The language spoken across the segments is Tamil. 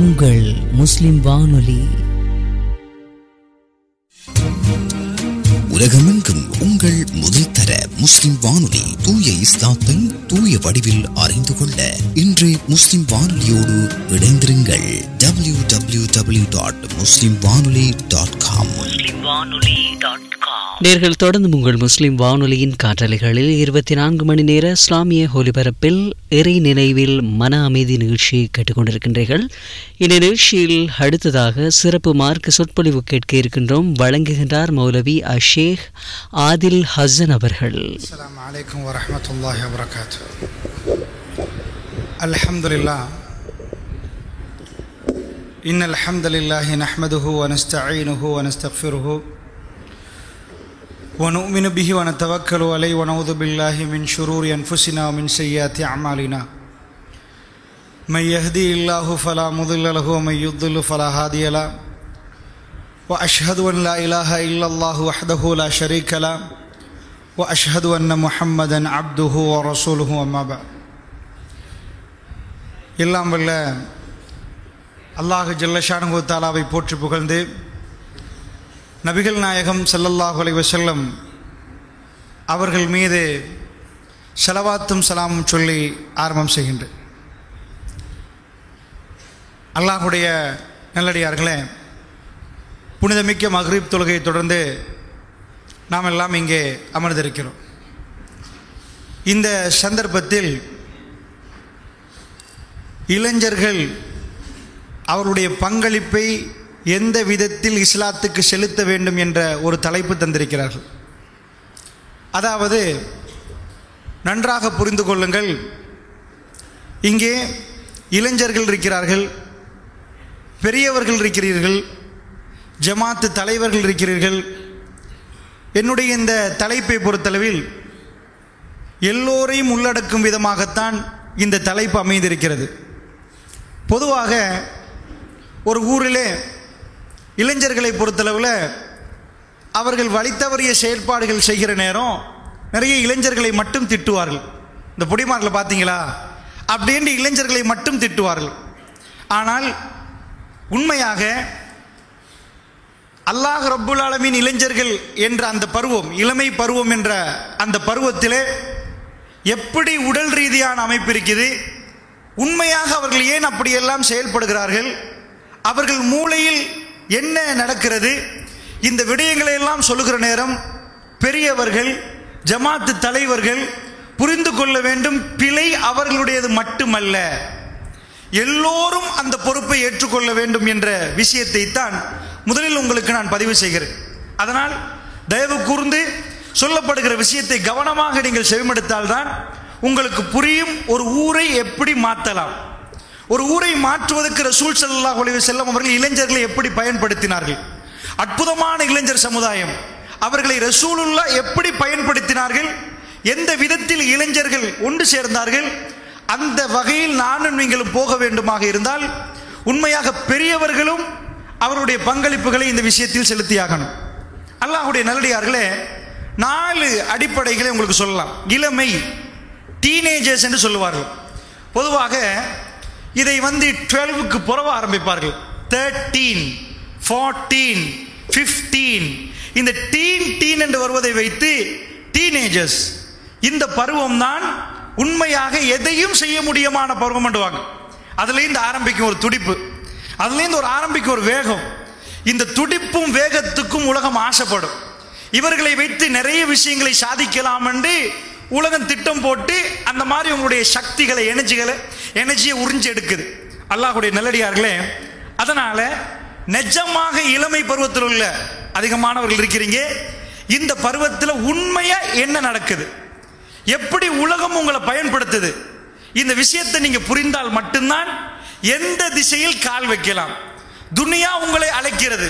உங்கள் முஸ்லிம் வானொலி. உலகமெங்கும் உங்கள் முதல் தர முஸ்லிம் வானொலி. தூய இஸ்லாத்தை தூய வடிவில் அறிந்து கொள்ள இன்று முஸ்லிம் வானொலியோடு இணைந்திருங்கள். www.muslimwanoli.com. நேர்கள் தொடர்ந்து உங்கள் முஸ்லிம் வானொலியின் காற்றலைகளில் 24 மணி நேர இஸ்லாமிய ஒலிபரப்பில் இறை நினைவில் மன அமைதி நிகழ்ச்சி கேட்டுக்கொண்டிருக்கின்றீர்கள். இந்த நிகழ்ச்சியில் அடுத்ததாக சிறப்பு மார்க்க சொற்பொழிவு கேட்க இருக்கின்றோம். வழங்குகின்றார் மௌலவி ஷேக் ஆதில் ஹசன் அவர்கள். அஸ்ஸலாமு அலைக்கும் வரஹ்மத்துல்லாஹி வபரகாத்துஹு. அல்ஹம்துலில்லாஹ் இன்னல் ஹம்தலில்லாஹி நஹ்மதுஹு வ நஸ்தஈனுஹு வ நஸ்தக்ஃபிருஹு வ நு'மினு பிஹி வ நதவக்கலு அலைஹி வ நஊது பில்லாஹி மின் ஷுரூரி அன்ஃபுஸினா வ மின் ஸய்யிஆத்தி அஅமாலினா. மை யஹ்திஹில்லாஹு ஃபலா முضில்ல லஹு வ மை யுض்லில் ஃபலா ஹாதிய லஹு. வ அஷ்ஹது அன் லா இலாஹ இல்லல்லாஹு வஹ்தஹு லா ஷரீக லஹு வ அஷ்ஹது அன்ன முஹம்மதன் அப்துஹு வ ரசூலுஹு. அம்மா பஅத். எல்லாம் வல்ல அல்லாஹ் ஜல்ல ஷானுஹு தஆலாவை போற்றி புகழ்ந்து நபிகள் நாயகம் ஸல்லல்லாஹு அலைஹி வஸல்லம் அவர்கள் மீது ஸலவாத்தும் சலாமும் சொல்லி ஆரம்பம் செய்கின்றேன். அல்லாஹ்வுடைய நல்லடியார்களே, புனிதமிக்க மக்ரிப் தொழுகையை தொடர்ந்து நாம் எல்லாம் இங்கே அமர்ந்திருக்கிறோம். இந்த சந்தர்ப்பத்தில் இளைஞர்கள் அவருடைய பங்களிப்பை எந்த விதத்தில் இஸ்லாத்துக்கு செலுத்த வேண்டும் என்ற ஒரு தலைப்பு தந்திருக்கிறார்கள். அதாவது, நன்றாக புரிந்து கொள்ளுங்கள், இங்கே இளைஞர்கள் இருக்கிறார்கள், பெரியவர்கள் இருக்கிறீர்கள், ஜமாத்து தலைவர்கள் இருக்கிறீர்கள். என்னுடைய இந்த தலைப்பை பொறுத்தளவில் எல்லோரையும் உள்ளடக்கும் விதமாகத்தான் இந்த தலைப்பு அமைந்திருக்கிறது. பொதுவாக ஒரு ஊரிலே இளைஞர்களை பொறுத்தளவில் அவர்கள் வழித்தவறிய செயல்பாடுகள் செய்கிற நேரம் நிறைய இளைஞர்களை மட்டும் திட்டுவார்கள். இந்த பொடிமார்களை பார்த்தீங்களா அப்படின்ட்டு இளைஞர்களை மட்டும் திட்டுவார்கள். ஆனால் உண்மையாக அல்லாஹ் ரப்புல் ஆலமீன் இளைஞர்கள் என்ற அந்த பருவம், இளமை பருவம் என்ற அந்த பருவத்திலே எப்படி உடல் ரீதியான அமைப்பு இருக்குது, உண்மையாக அவர்கள் ஏன் அப்படியெல்லாம் செயல்படுகிறார்கள், அவர்கள் மூளையில் என்ன நடக்கிறது, இந்த விடயங்களை எல்லாம் சொல்லுகிற நேரம் பெரியவர்கள், ஜமாத்து தலைவர்கள் புரிந்து கொள்ள வேண்டும். பிழை அவர்களுடையது மட்டுமல்ல, எல்லோரும் அந்த பொறுப்பை ஏற்றுக்கொள்ள வேண்டும் என்ற விஷயத்தை தான் முதலில் உங்களுக்கு நான் பதிவு செய்கிறேன். அதனால் தயவு கூர்ந்து சொல்லப்படுகிற விஷயத்தை கவனமாக நீங்கள் செவிமடுத்தால்தான் உங்களுக்கு புரியும். ஒரு ஊரை எப்படி மாற்றலாம், ஒரு ஊரை மாற்றுவதற்கு ரசூல் ஸல்லல்லாஹு அலைஹி வஸல்லம் அவர்கள் இளைஞர்களை எப்படி பயன்படுத்தினார்கள், அற்புதமான இளைஞர் சமுதாயம், அவர்களை ரசூலுல்லாஹ் எப்படி பயன்படுத்தினார்கள், எந்த விதத்தில் இளைஞர்கள் ஒன்று சேர்ந்தார்கள், அந்த வகையில் நானும் நீங்களும் போக வேண்டுமாக இருந்தால் உண்மையாக பெரியவர்களும் அவருடைய பங்களிப்புகளை இந்த விஷயத்தில் செலுத்தியாகணும். அல்லாஹ்வுடைய நல்லடியார்களே, 4 அடிப்படைகளை உங்களுக்கு சொல்லலாம். இளமை, டீனேஜர்ஸ் என்று சொல்லுவார்கள். பொதுவாக இதை 12க்கு புறவ ஆரம்பிப்பார்கள். 13, 14, 15 இந்த டீன் என்று வருவதை வைத்து டீனேஜர்ஸ், இந்த பருவம் தான் உண்மையாக எதையும் செய்ய முடியுமான பருவம் என்றுவாங்க. அதுலேருந்து ஆரம்பிக்கும் ஒரு துடிப்பு, அதுலேருந்து ஆரம்பிக்கும் ஒரு வேகம். இந்த துடிப்பும் வேகத்துக்கும் உலகம் ஆசைப்படும். இவர்களை வைத்து நிறைய விஷயங்களை சாதிக்கலாம் என்று உலகம் திட்டம் போட்டு அந்த மாதிரி உங்களுடைய சக்திகளை, எனர்ஜியை உறிஞ்சி எடுக்குது. அல்லாஹ்வுடைய நல்லடியார்களே, அதனால நிஜமாக இளமை பருவத்தில் உள்ள அதிகமானவர்கள் இருக்கிறீங்க. இந்த பருவத்தில் உண்மையா என்ன நடக்குது, எப்படி உலகம் உங்களை பயன்படுத்துது, இந்த விஷயத்தை நீங்க புரிந்தால் மட்டும்தான் எந்த திசையில் கால் வைக்கலாம். துனியா உங்களை அழைக்கிறது,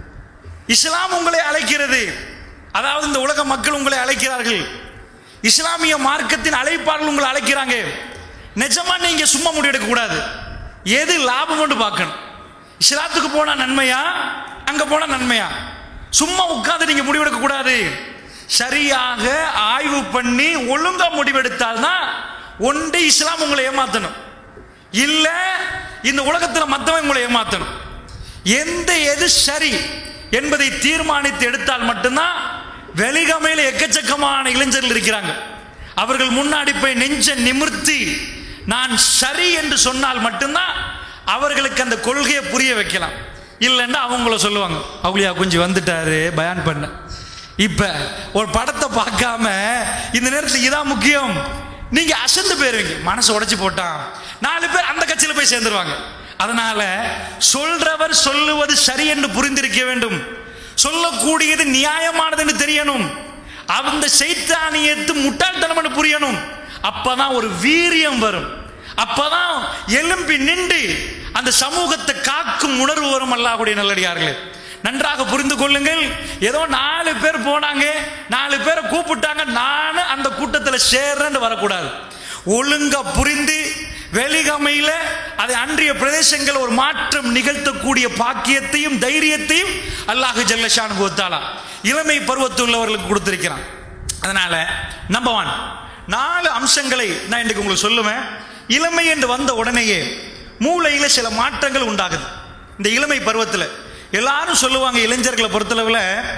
இஸ்லாம் உங்களை அழைக்கிறது, அதாவது இந்த உலக மக்கள் உங்களை அழைக்கிறார்கள், இஸ்லாமிய மார்க்கத்தின் அழைப்பாளர்கள் உங்களை அழைக்கிறாங்க. நிஜமா நீங்க சும்மா முடிவெடுக்க கூடாது, எது லாபம் பார்க்கணும். இஸ்லாத்துக்கு போனா நன்மையா, அங்க போனா நன்மையா, சும்மா உட்கார்ந்து நீங்க முடிவெடுக்க கூடாது. சரியாக ஆய்வு பண்ணி ஒழுங்கா முடிவெடுத்தால்தான் ஒன்று இஸ்லாம் உங்களை ஏமாத்தணும், இல்ல இந்த உலகத்தில் மற்றவன் உங்களை ஏமாத்தணும். எது சரி என்பதை தீர்மானித்து எடுத்தால் மட்டும்தான். வெளிகமையில் எக்கச்சக்கமான இளைஞர்கள் இருக்கிறாங்க. அவர்கள் முன்னாடி போய் நெஞ்ச நிமிர்த்தி நான் சரி என்று சொன்னால் மட்டும்தான் அவர்களுக்கு அந்த கொள்கையை புரிய வைக்கலாம். இல்லைன்னா அவங்கள சொல்லுவாங்க, அவளியா கொஞ்சம் வந்துட்டாரு பயான் பண்ண. இப்ப ஒரு படத்தை பார்க்காம இந்த நேரத்தில் இதான் முக்கியம், நீங்க அசந்து போயிருவீங்க. மனசு உடைச்சு போட்டான் 4 பேர் அந்த கட்சியில போய் சேர்ந்துருவாங்க. அதனால சொல்றவர் சொல்லுவது சரி என்று புரிந்திருக்க வேண்டும். சொல்லக்கூடியது நியாயமானது என்று தெரியணும். அந்த சைத்தானியத்து முட்டாள்தனம் புரியணும். அப்பதான் ஒரு வீரியம் வரும். அப்பதான் எழும்பி நின்று அந்த சமூகத்தை காக்கும் உணர்வு வரும். அல்லாஹ்வுடைய நல்லடியார்களே, நன்றாக புரிந்து கொள்ளுங்கள். ஏதோ 4 பேர் போனாங்க, 4 பேரை கூப்பிட்டாங்க, நானும் அந்த கூட்டத்தில் சேர்றேன்னு வரக்கூடாது. ஒழுங்கா புரிந்து வெளிகமையில அதை அன்றைய பிரதேசங்கள் ஒரு மாற்றம் நிகழ்த்தக்கூடிய பாக்கியத்தையும் தைரியத்தையும் அல்லாஹ் ஜல்ல ஷானுஹு வ தஆலா இளமை பருவத்தில் உள்ளவர்களுக்கு கொடுத்திருக்கிறான். அதனால நம்பர் 1 4 அம்சங்களை நான் இன்றைக்கு உங்களுக்கு சொல்லுவேன். இளமை என்று வந்த உடனேயே மூளையில சில மாற்றங்கள் உண்டாகுது. இந்த இளமை பருவத்தில் எல்லாரும் சொல்லுவாங்க, இளைஞர்களை பொறுத்தளவுல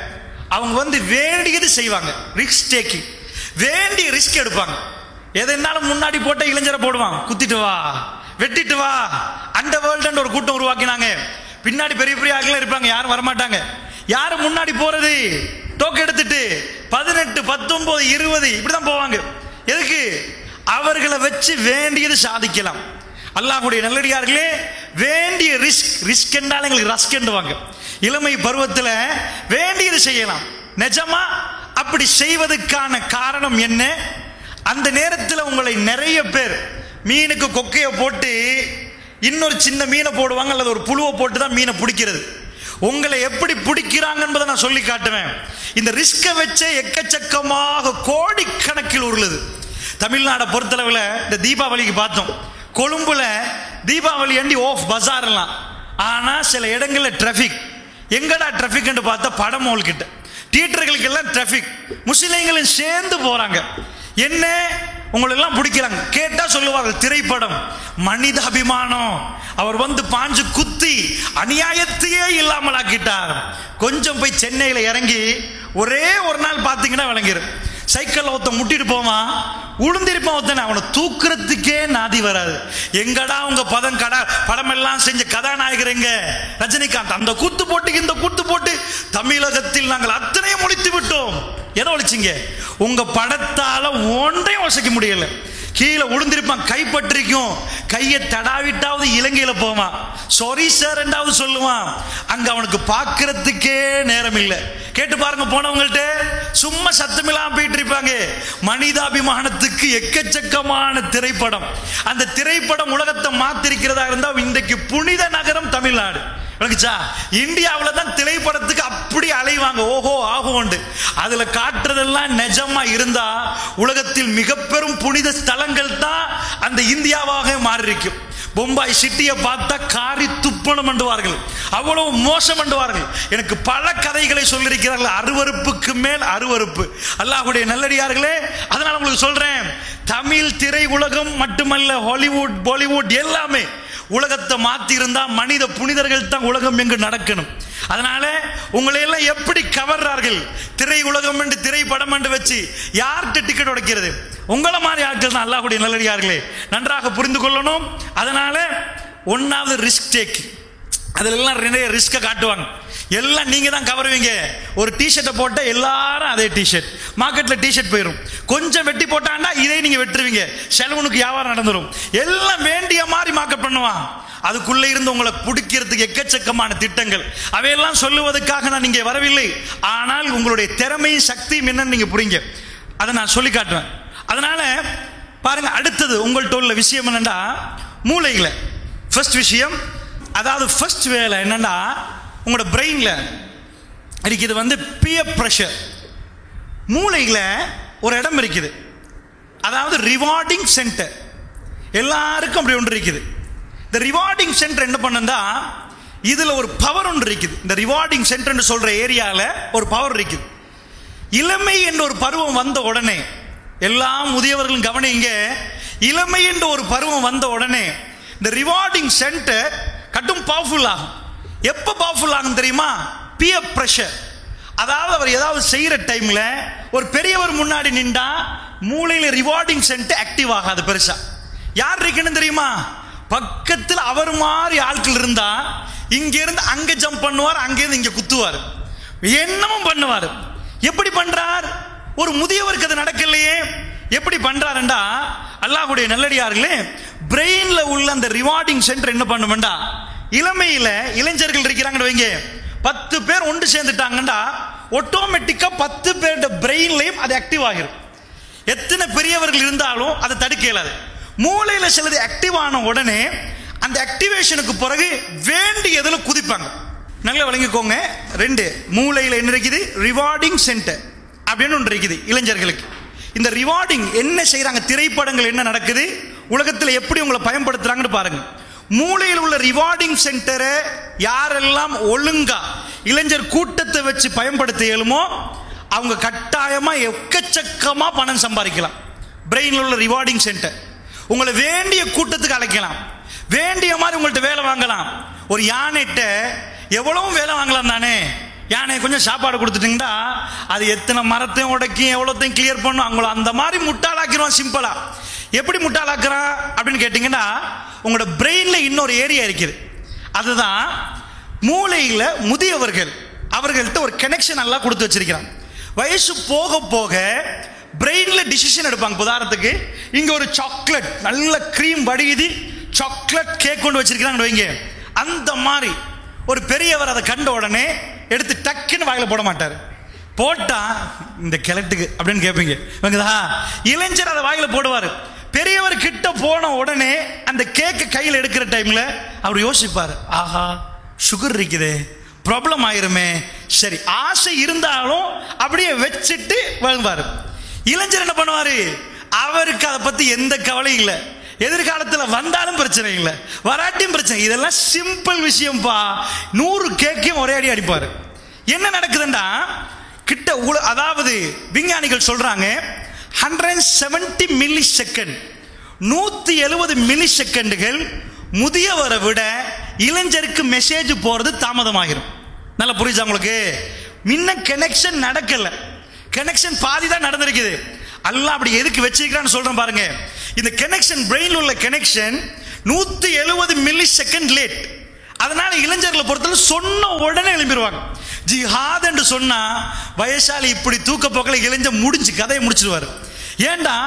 அவங்க வேண்டியது செய்வாங்க, ரிஸ்க் டேக்கிங், வேண்டிய ரிஸ்க் எடுப்பாங்க. எதனாலும் முன்னாடி போட்ட இளைஞரை போடுவான், குத்திட்டு வா வெட்டிட்டு வா. அந்த வேர்ல்டு ஒரு கூட்டம் உருவாக்கினாங்க. பின்னாடி பெரிய பெரிய ஆட்கள் இருப்பாங்க, யாரும் வரமாட்டாங்க. யாரும் முன்னாடி போறது டோக்கு எடுத்துட்டு 18, 19, 20 இப்படிதான் போவாங்க. எதுக்கு? அவர்களை வச்சு வேண்டியது சாதிக்கலாம். அல்லாஹ்வுடைய நல்லடியார்களே, வேண்டிய ரிஸ்க் என்றால் எங்களுக்கு ரஸ்க் என்றுவாங்க. இளமை பருவத்தில் வேண்டியது செய்யலாம். நிஜமா அப்படி செய்வதற்கான காரணம் என்ன? அந்த நேரத்தில் உங்களை நிறைய பேர் மீனுக்கு கொக்கையை போட்டு இன்னொரு சின்ன மீனை போடுவாங்க, அல்லது ஒரு புழுவை போட்டு தான் மீனை பிடிக்கிறது. உங்களை எப்படி பிடிக்கிறாங்க என்பதை நான் சொல்லி காட்டுவேன். இந்த ரிஸ்கை வச்சே எக்கச்சக்கமாக கோடிக்கணக்கில் உருளுது. தமிழ்நாடை பொறுத்தளவில் இந்த தீபாவளிக்கு பார்த்தோம், கொழும்புல தீபாவளி அண்டி ஆஃப் பஜார்லாம். ஆனால் சில இடங்களில் டிராஃபிக். எங்கடா டிராஃபிக் என்று பார்த்தா படமோல் கிட்ட தியேட்டர்களுக்கு எல்லாம் டிராஃபிக். முஸ்லிம்களும் சேர்ந்து போறாங்க. என்ன உங்களெல்லாம் பிடிக்கிறாங்க கேட்டா சொல்லுவார்கள், திரைப்படம், மனித அபிமானம். அவர் பாஞ்சு குத்தி அநியாயத்தையே இல்லாமல் ஆக்கிட்டார். கொஞ்சம் போய் சென்னையில இறங்கி ஒரே ஒரு நாள் பார்த்தீங்கன்னா விளங்கிடும். சைக்கிள் ஒருத்தன் முட்டிட்டு போவான், உளுந்திருப்பான் ஒருத்தனை, அவனை தூக்குறதுக்கே நாதி வராது. எங்கடா உங்க படம் எல்லாம் செஞ்ச கதாநாயகர் எங்க? ரஜினிகாந்த். அந்த கூத்து போட்டு இந்த கூத்து போட்டு தமிழகத்தில் நாங்கள் அத்தனையும் முடித்து விட்டோம். எதை ஒழிச்சிங்க? உங்க படத்தால ஒன்றையும் வசிக்க முடியல. கீழே உளுந்திருப்பான், கைப்பற்றிக்கும், கையை தடாவிட்டாவது இலங்கையில போவான், சாரி சார் என்றாவது சொல்லுவான். அங்க அவனுக்கு பார்க்கறதுக்கே நேரம் இல்லை. கேட்டு பாருங்க, போனவங்கள்ட்ட சும்மா சத்தமில்லாம போயிட்டு இருப்பாங்க. மனிதாபிமானத்துக்கு எக்கச்சக்கமான திரைப்படம். அந்த திரைப்படம் உலகத்தை மாத்திருக்கிறதா இருந்தா இன்றைக்கு புனித நகரம் தமிழ்நாடு. இந்தியாவில் தான் திரைப்படத்துக்கு அப்படி அலைவாங்க, ஓஹோ ஆகோண்டு. அதுல காட்டுறதெல்லாம் நிஜமா இருந்தா உலகத்தில் மிக பெரும் புனித ஸ்தலங்கள் தான் அந்த இந்தியாவாக மாறி இருக்கும். பொம்பாய் சிட்டியை பார்த்தா காரி துப்பணம் பண்ணுவார்கள், அவ்வளவு மோசம் பண்ணுவார்கள். எனக்கு பல கதைகளை சொல்லியிருக்கிறார்கள், அருவருப்புக்கு மேல் அருவருப்பு. அல்லாஹ்வுடைய நல்லடியார்களே, அதனால உங்களுக்கு சொல்றேன், தமிழ் திரை உலகம் மட்டுமல்ல, ஹாலிவுட், பாலிவுட் எல்லாமே உலகத்தை மாத்தி இருந்தா மனித புனிதர்கள் தான் உலகம் எங்கு நடக்கணும். அதனால உங்களை எல்லாம் எப்படி கவர்றார்கள்? திரை உலகம் என்று திரைப்படம் என்று வச்சு யார்கிட்ட டிக்கெட் உடைக்கிறது? உங்களை மாதிரி ஆட்கள் தான். அல்லாஹ்வுடைய நல்லடியார்களே, நன்றாக புரிந்து கொள்ளணும். அதனால 1வது ரிஸ்க் டேக்கிங். அதுல எல்லாம் நிறைய ரிஸ்கை காட்டுவாங்க. எல்லாம் நீங்க தான் கவருவீங்க. ஒரு டிஷர்ட்டை போட்ட எல்லாரும் அதே டிஷர்ட், மார்க்கெட்ல டிஷர்ட் போயிடும். கொஞ்சம் வெட்டி போட்டாண்டா இதை நீங்க வெட்டுருவீங்க, செலவுனுக்கு வியாபாரம் நடந்துடும். எல்லாம் வேண்டிய மாதிரி மார்க்கெட் பண்ணுவான். அதுக்குள்ள இருந்து உங்களை பிடிக்கிறதுக்கு எக்கச்சக்கமான திட்டங்கள். அவையெல்லாம் சொல்லுவதற்காக நான் இங்கே வரவில்லை. ஆனால் உங்களுடைய திறமையும் சக்தியும் என்னன்னு நீங்க புரியுங்க. அதை நான் சொல்லி காட்டுவேன். அதனால பாருங்க, அடுத்தது உங்கள்கிட்ட உள்ள விஷயம் என்னன்னா, மூளைகளை ஃபர்ஸ்ட் விஷயம், அதாவது ஃபர்ஸ்ட் வேலை என்னன்னா, உங்களோட பிரெயின்ல இருக்குது பியர் பிரஷர். மூளையில ஒரு இடம் இருக்குது, அதாவது ரிவார்டிங் சென்டர். எல்லாருக்கும் அப்படி ஒன்று இருக்குது. இந்த ரிவார்டிங் சென்டர் என்ன பண்ணுதா, இதுல ஒரு பவர் ஒன்று இருக்குது. இந்த ரிவார்டிங் சென்டர் சொல்ற ஏரியால ஒரு பவர் இருக்குது. இளமை என்ற ஒரு பருவம் வந்த உடனே, எல்லா முதியவர்களும் கவனிங்க, இளமை என்ற ஒரு பருவம் வந்த உடனே இந்த ரிவார்டிங் சென்டர் கட்டும் பவர்ஃபுல் ஆகும். எப்போ பவர்ஃபுல் ஆகும் தெரியுமா? Pier pressure. அதாவது அவர் ஏதாவது செய்யற டைம்ல ஒரு பெரியவர் முன்னாடி நின்றா மூளையில ரிவார்டிங் சென்டர் ஆக்டிவ் ஆகாது பெருசா. யார் இருக்கணும் தெரியுமா? பக்கத்தில் அவர் மாதிரி ஆட்கள் இருந்தா இங்க இருந்து அங்க ஜம்ப் பண்ணுவார், அங்க இருந்து இங்க குத்துவார், என்னமும் பண்ணுவார். எப்படி பண்றார்? ஒரு முதியவருக்கு அது நடக்கலையே. எப்படி பண்றாருண்டா, அல்லாஹ்வுடைய நல்லடியார்களே, பிரெயின்ல உள்ள அந்த ரிவார்டிங் சென்டர் என்ன பண்ணுமெண்டா, இளமையில இளைஞர்கள் இருக்கிறாங்கன்னு வைங்க, 10 பேர் ஒன்று சேர்ந்துட்டாங்கண்டா ஆட்டோமேட்டிக்கா 10 பேரோட பிரெயின்லயும் அது ஆக்டிவ் ஆகிரும். எத்தனை பெரியவர்கள் இருந்தாலும் அதை தடுக்க இயலாது. மூளையில சிலது ஆக்டிவ் ஆன உடனே அந்த ஆக்டிவேஷனுக்கு பிறகு வேண்டியதுல குதிப்பாங்க. நல்லா விளங்கிக்கோங்க. 2 மூளையில என்ன இருக்குது? ரிவார்டிங் சென்டர் அப்படின்னு ஒன்று இருக்குது இளைஞர்களுக்கு. இந்த ரிவார்டிங் என்ன செய்யறாங்க? திரைப்படங்கள் என்ன நடக்குது, உலகத்தில் எப்படி உங்களை பயன்படுத்துறாங்கன்னு பாருங்க. மூளையில் உள்ள ரிவார்டிங் சென்டரை யாரெல்லாம் ஒழுங்கா இளைஞர் கூட்டத்தை வச்சு பயன்படுத்த இயலுமோ அவங்க கட்டாயமா எக்கச்சக்கமா பணம் சம்பாதிக்கலாம். பிரெயின்ல உள்ள ரிவார்டிங் சென்டர் உங்களை வேண்டிய கூட்டத்துக்கு அழைக்கலாம், வேண்டிய மாதிரி உங்கள்ட்ட வேலை வாங்கலாம். ஒரு யானைட்ட எவ்வளவு வேலை வாங்கலாம் தானே. யானை கொஞ்சம் சாப்பாடு கொடுத்துட்டீங்கன்னா அது எத்தனை மரத்தையும் உடைக்கும், எவ்வளோத்தையும் கிளியர் பண்ணும். அவங்கள அந்த மாதிரி முட்டாளாக்கிறோம் சிம்பிளா. எப்படி முட்டாளாக்குறான் அப்படின்னு கேட்டீங்கன்னா, உங்களோட பிரெயின்ல இன்னொரு ஏரியா இருக்குது. அதுதான் மூளையில முதியவர்கள் அவர்கள்ட்ட ஒரு கனெக்ஷன் நல்லா கொடுத்து வச்சிருக்கிறாங்க. வயசு போக போக பிரெயின்ல டிசிஷன் எடுப்பாங்க. உதாரணத்துக்கு இங்க ஒரு சாக்லேட் நல்ல கிரீம் வடியுது, சாக்லேட் கேக் கொண்டு வச்சிருக்கிறாங்க வைங்க. அந்த மாதிரி ஒரு பெரியவர் அதை கண்ட உடனே எடுத்து டக்குன்னு வாயில போட மாட்டார். போட்டா இந்த கிழட்டுக்கு அப்படின்னு கேட்பீங்க. இளைஞர் அதை வாயில போடுவார். பெரியவர் கிட்ட போன உடனே அந்த கேக்கு கையில் எடுக்கிற டைம்ல அவர் யோசிப்பார், ஆஹா சுகர் இருக்குதே, ப்ராப்ளம் ஆயிருமே. சரி, ஆசை இருந்தாலும் அப்படியே வச்சுட்டு வாழ்வார். இளைஞர் என்ன பண்ணுவாரு? அவருக்கு அதை பத்தி எந்த கவலையும் இல்லை. எதிர்காலத்தில் வந்தாலும் பிரச்சனை இல்லை, வராட்டியும் பிரச்சனை. இதெல்லாம் சிம்பிள் விஷயம்பா. 100 கேக்கையும் ஒரே அடி அடிப்பாரு. என்ன நடக்குதுன்னா கிட்ட அதாவது விஞ்ஞானிகள் சொல்றாங்க 170 மில்லி செகண்ட் 170 மில்லி செகண்டுகள் முதியவரை விட இளைஞருக்கு மெசேஜ் போறது தாமதமாகிரும். நல்லா புரியுதா உங்களுக்கு? முன்ன கனெக்ஷன் நடக்கல, கனெக்ஷன் பாதி தான் நடந்திருக்குது. அல்லாஹ் அப்படி எதுக்கு வச்சிருக்கான்னு சொல்றேன் பாருங்க. இந்த கனெக்ஷன் பிரெயின் உள்ள கனெக்ஷன் 170 மில்லி செகண்ட் லேட். அதனால இளைஞர்களை பொறுத்தவரை சொன்ன உடனே எழுப்பிடுவாங்க. ஜிஹாத் என்று சொன்னா வயசாலி இப்படி தூக்க போக்கல இளைஞர் முடிஞ்சு கதையை முடிச்சிருவாரு. ஏண்டா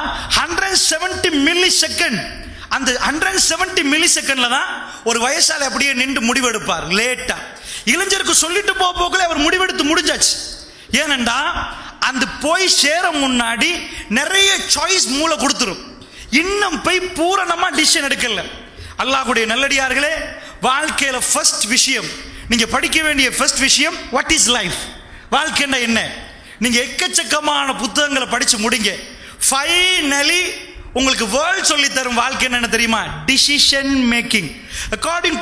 170 மில்லி செகண்ட். அந்த 170 மில்லி செகண்ட்ல தான் ஒரு வயசாலி அப்படியே நின்று முடிவெடுப்பார். லேட்டா இளைஞருக்கு சொல்லிட்டு போக்கல அவர் முடிவெடுத்து முடிஞ்சாச்சு. ஏனண்டா அந்த போய் சேர முன்னாடி நிறைய சாய்ஸ் மூளை கொடுத்துரும். இன்னும் போய் பூரணமா டிசிஷன் எடுக்கல. அல்லாஹ்வுடைய நல்லடியார்களே, வாழ்க்கையில ஃபர்ஸ்ட் விஷயம் நீங்க படிக்க வேண்டிய ஃபர்ஸ்ட் விஷயம் வாட் இஸ் லைஃப். வாழ்க்கைன்னா என்ன? நீங்க எக்கச்சக்கமான புத்தகங்களை படிச்சு முடிங்க. ஃபைனலி உங்களுக்கு வேர்ல்ட் சொல்லி தரும் வாழ்க்கை என்ன தெரியுமா? Decision making. According to